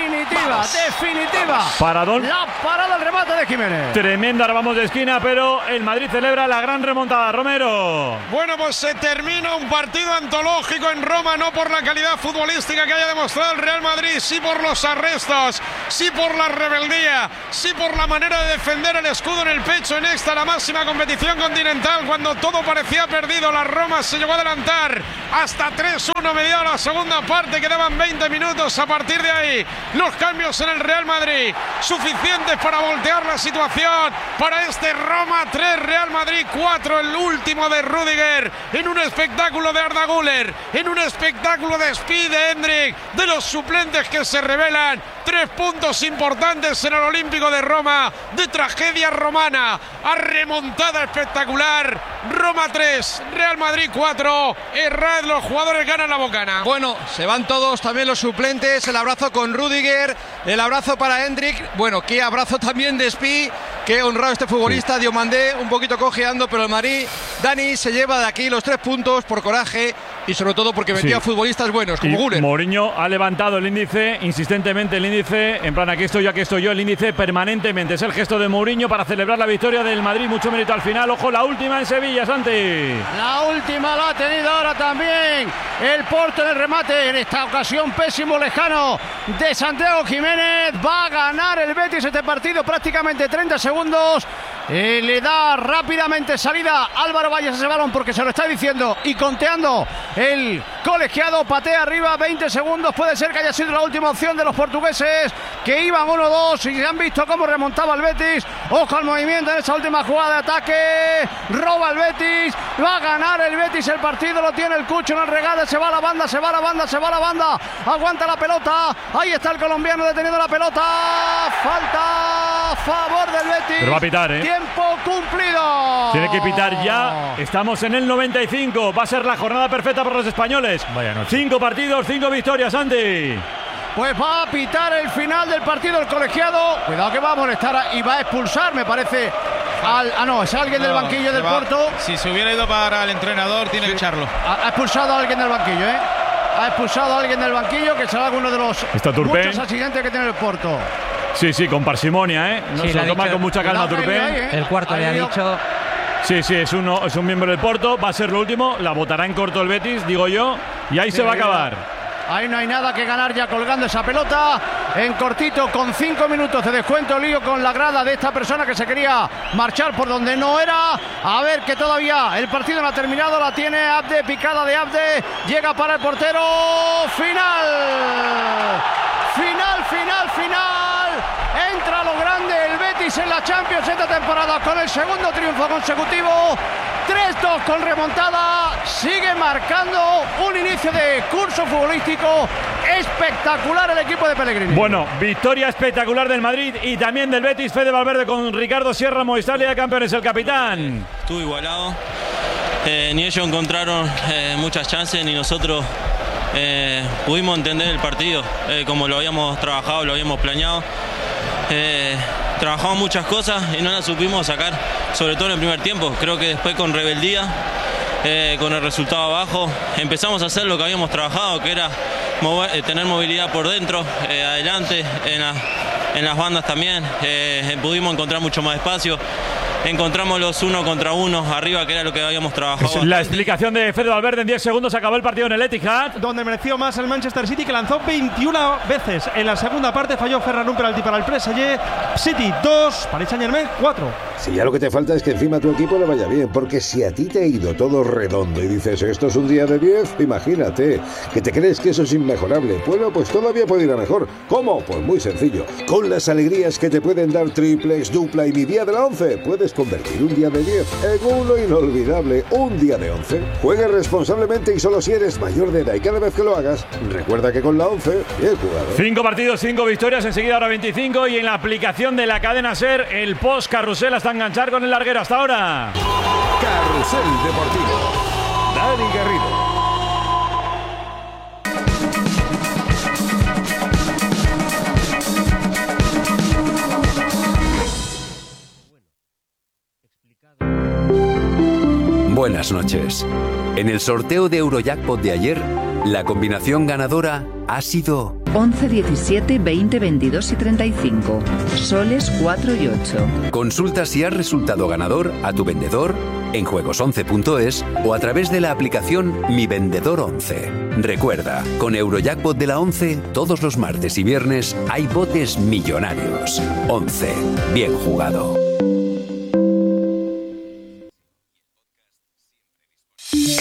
Definitiva.
Paradón.
La parada, el remate de Jiménez.
Tremenda, ahora vamos de esquina, pero el Madrid celebra la gran remontada. Romero.
Bueno, pues se termina un partido antológico en Roma, no por la calidad futbolística que haya demostrado el Real Madrid, sí por los arrestos, sí por la rebeldía, sí por la manera de defender el escudo en el pecho en esta, la máxima competición continental, cuando todo parecía perdido. La Roma se llegó a adelantar hasta 3-1 mediado la segunda parte, quedaban 20 minutos. A partir de ahí, los cambios en el Real Madrid suficientes para voltear la situación para este Roma 3, Real Madrid 4, el último de Rüdiger, en un espectáculo de Arda Güler, en un espectáculo de speed de Endrick, de los suplentes que se revelan. 3 puntos importantes en el Olímpico de Roma, de tragedia romana a remontada espectacular. Roma 3, Real Madrid 4. Herrad, los jugadores ganan la bocana.
Bueno, se van todos, también los suplentes. El abrazo con Rüdiger, el abrazo para Endrick. Bueno, qué abrazo también de Spi. Qué honrado este futbolista. Diomandé un poquito cojeando, pero el Madrid, Dani, se lleva de aquí los 3 puntos por coraje y sobre todo porque metía futbolistas buenos como Güler.
Mourinho ha levantado el índice, insistentemente el índice, en plan aquí estoy yo, el índice permanentemente. Es el gesto de Mourinho para celebrar la victoria del Madrid, mucho mérito al final. Ojo, la última en Sevilla, Santi.
La última la ha tenido ahora también el Porto en el remate, en esta ocasión pésimo, lejano de Santiago Jiménez. Va a ganar el Betis este partido, prácticamente 30 segundos. Le da rápidamente salida Álvaro Valles a ese balón porque se lo está diciendo y conteando el colegiado. Patea arriba, 20 segundos. Puede ser que haya sido la última opción de los portugueses, que iban 1-2 y han visto cómo remontaba el Betis. Ojo al movimiento en esa última jugada de ataque. Roba el Betis. Va a ganar el Betis el partido. Lo tiene el Cucho en el regate. Se va a la banda. Aguanta la pelota. Ahí está el colombiano deteniendo la pelota. Falta a favor del Betis.
Pero va a pitar,
Tiempo cumplido.
Tiene que pitar ya. Estamos en el 95. Va a ser la jornada perfecta para los españoles.
Vaya noche.
5 partidos, 5 victorias, Andy.
Pues va a pitar el final del partido el colegiado. Cuidado que va a molestar y va a expulsar, me parece. Es alguien del banquillo del Porto.
Si se hubiera ido para el entrenador, tiene que echarlo.
Ha expulsado a alguien del banquillo, Ha expulsado a alguien del banquillo, que será alguno de los muchos accidentes que tiene el Porto.
Sí, con parsimonia, No se lo toma con mucha calma Turpin.
El cuarto le ha dicho.
Sí, es un miembro del Porto. Va a ser lo último. La votará en corto el Betis, digo yo. Y ahí se va a acabar.
Ahí no hay nada que ganar ya colgando esa pelota. En cortito, con 5 minutos de descuento, lío con la grada de esta persona que se quería marchar por donde no era. A ver, que todavía el partido no ha terminado. La tiene Abde, picada de Abde. Llega para el portero. Final. Entra lo grande el Betis en la Champions esta temporada con el segundo triunfo consecutivo. 3-2 con remontada. Sigue marcando un inicio de curso futbolístico espectacular el equipo de Pellegrini.
Bueno, victoria espectacular del Madrid y también del Betis. Fede Valverde con Ricardo Sierra, Movistar Liga de Campeones, el capitán.
Estuvo igualado. Ni ellos encontraron muchas chances, ni nosotros pudimos entender el partido como lo habíamos trabajado, lo habíamos planeado. Trabajamos muchas cosas y no las supimos sacar, sobre todo en el primer tiempo. Creo que después con rebeldía, con el resultado abajo, empezamos a hacer lo que habíamos trabajado, que era tener movilidad por dentro, adelante, en las bandas también. Pudimos encontrar mucho más espacio. Encontramos los 1 contra 1 arriba, que era lo que habíamos trabajado.
La explicación de Fede Valverde en 10 segundos. Acabó el partido en el Etihad,
donde mereció más el Manchester City, que lanzó 21 veces. En la segunda parte falló Ferran un penalti para el PSG. City 2, Paris Saint-Germain 4.
Si ya lo que te falta es que encima tu equipo le vaya bien, porque si a ti te ha ido todo redondo y dices esto es un día de 10, imagínate, que te crees que eso es inmejorable. Bueno, pues todavía puede ir a mejor. ¿Cómo? Pues muy sencillo. Con las alegrías que te pueden dar triplex, dupla y mi día de la 11, puedes convertir un día de 10 en uno inolvidable, un día de 11. Juega responsablemente y solo si eres mayor de edad, y cada vez que lo hagas, recuerda que con la 11, bien jugado.
5 partidos, 5 victorias, enseguida ahora 25, y en la aplicación de la cadena SER, el post carrusel hasta enganchar con el larguero. Hasta ahora.
Carrusel Deportivo. Dani Garrido.
Buenas noches. En el sorteo de Eurojackpot de ayer, la combinación ganadora ha sido
11, 17, 20, 22 y 35. Soles 4 y 8.
Consulta si has resultado ganador a tu vendedor en juegos11.es o a través de la aplicación Mi Vendedor 11. Recuerda, con Eurojackpot de la 11, todos los martes y viernes hay botes millonarios. 11. Bien jugado.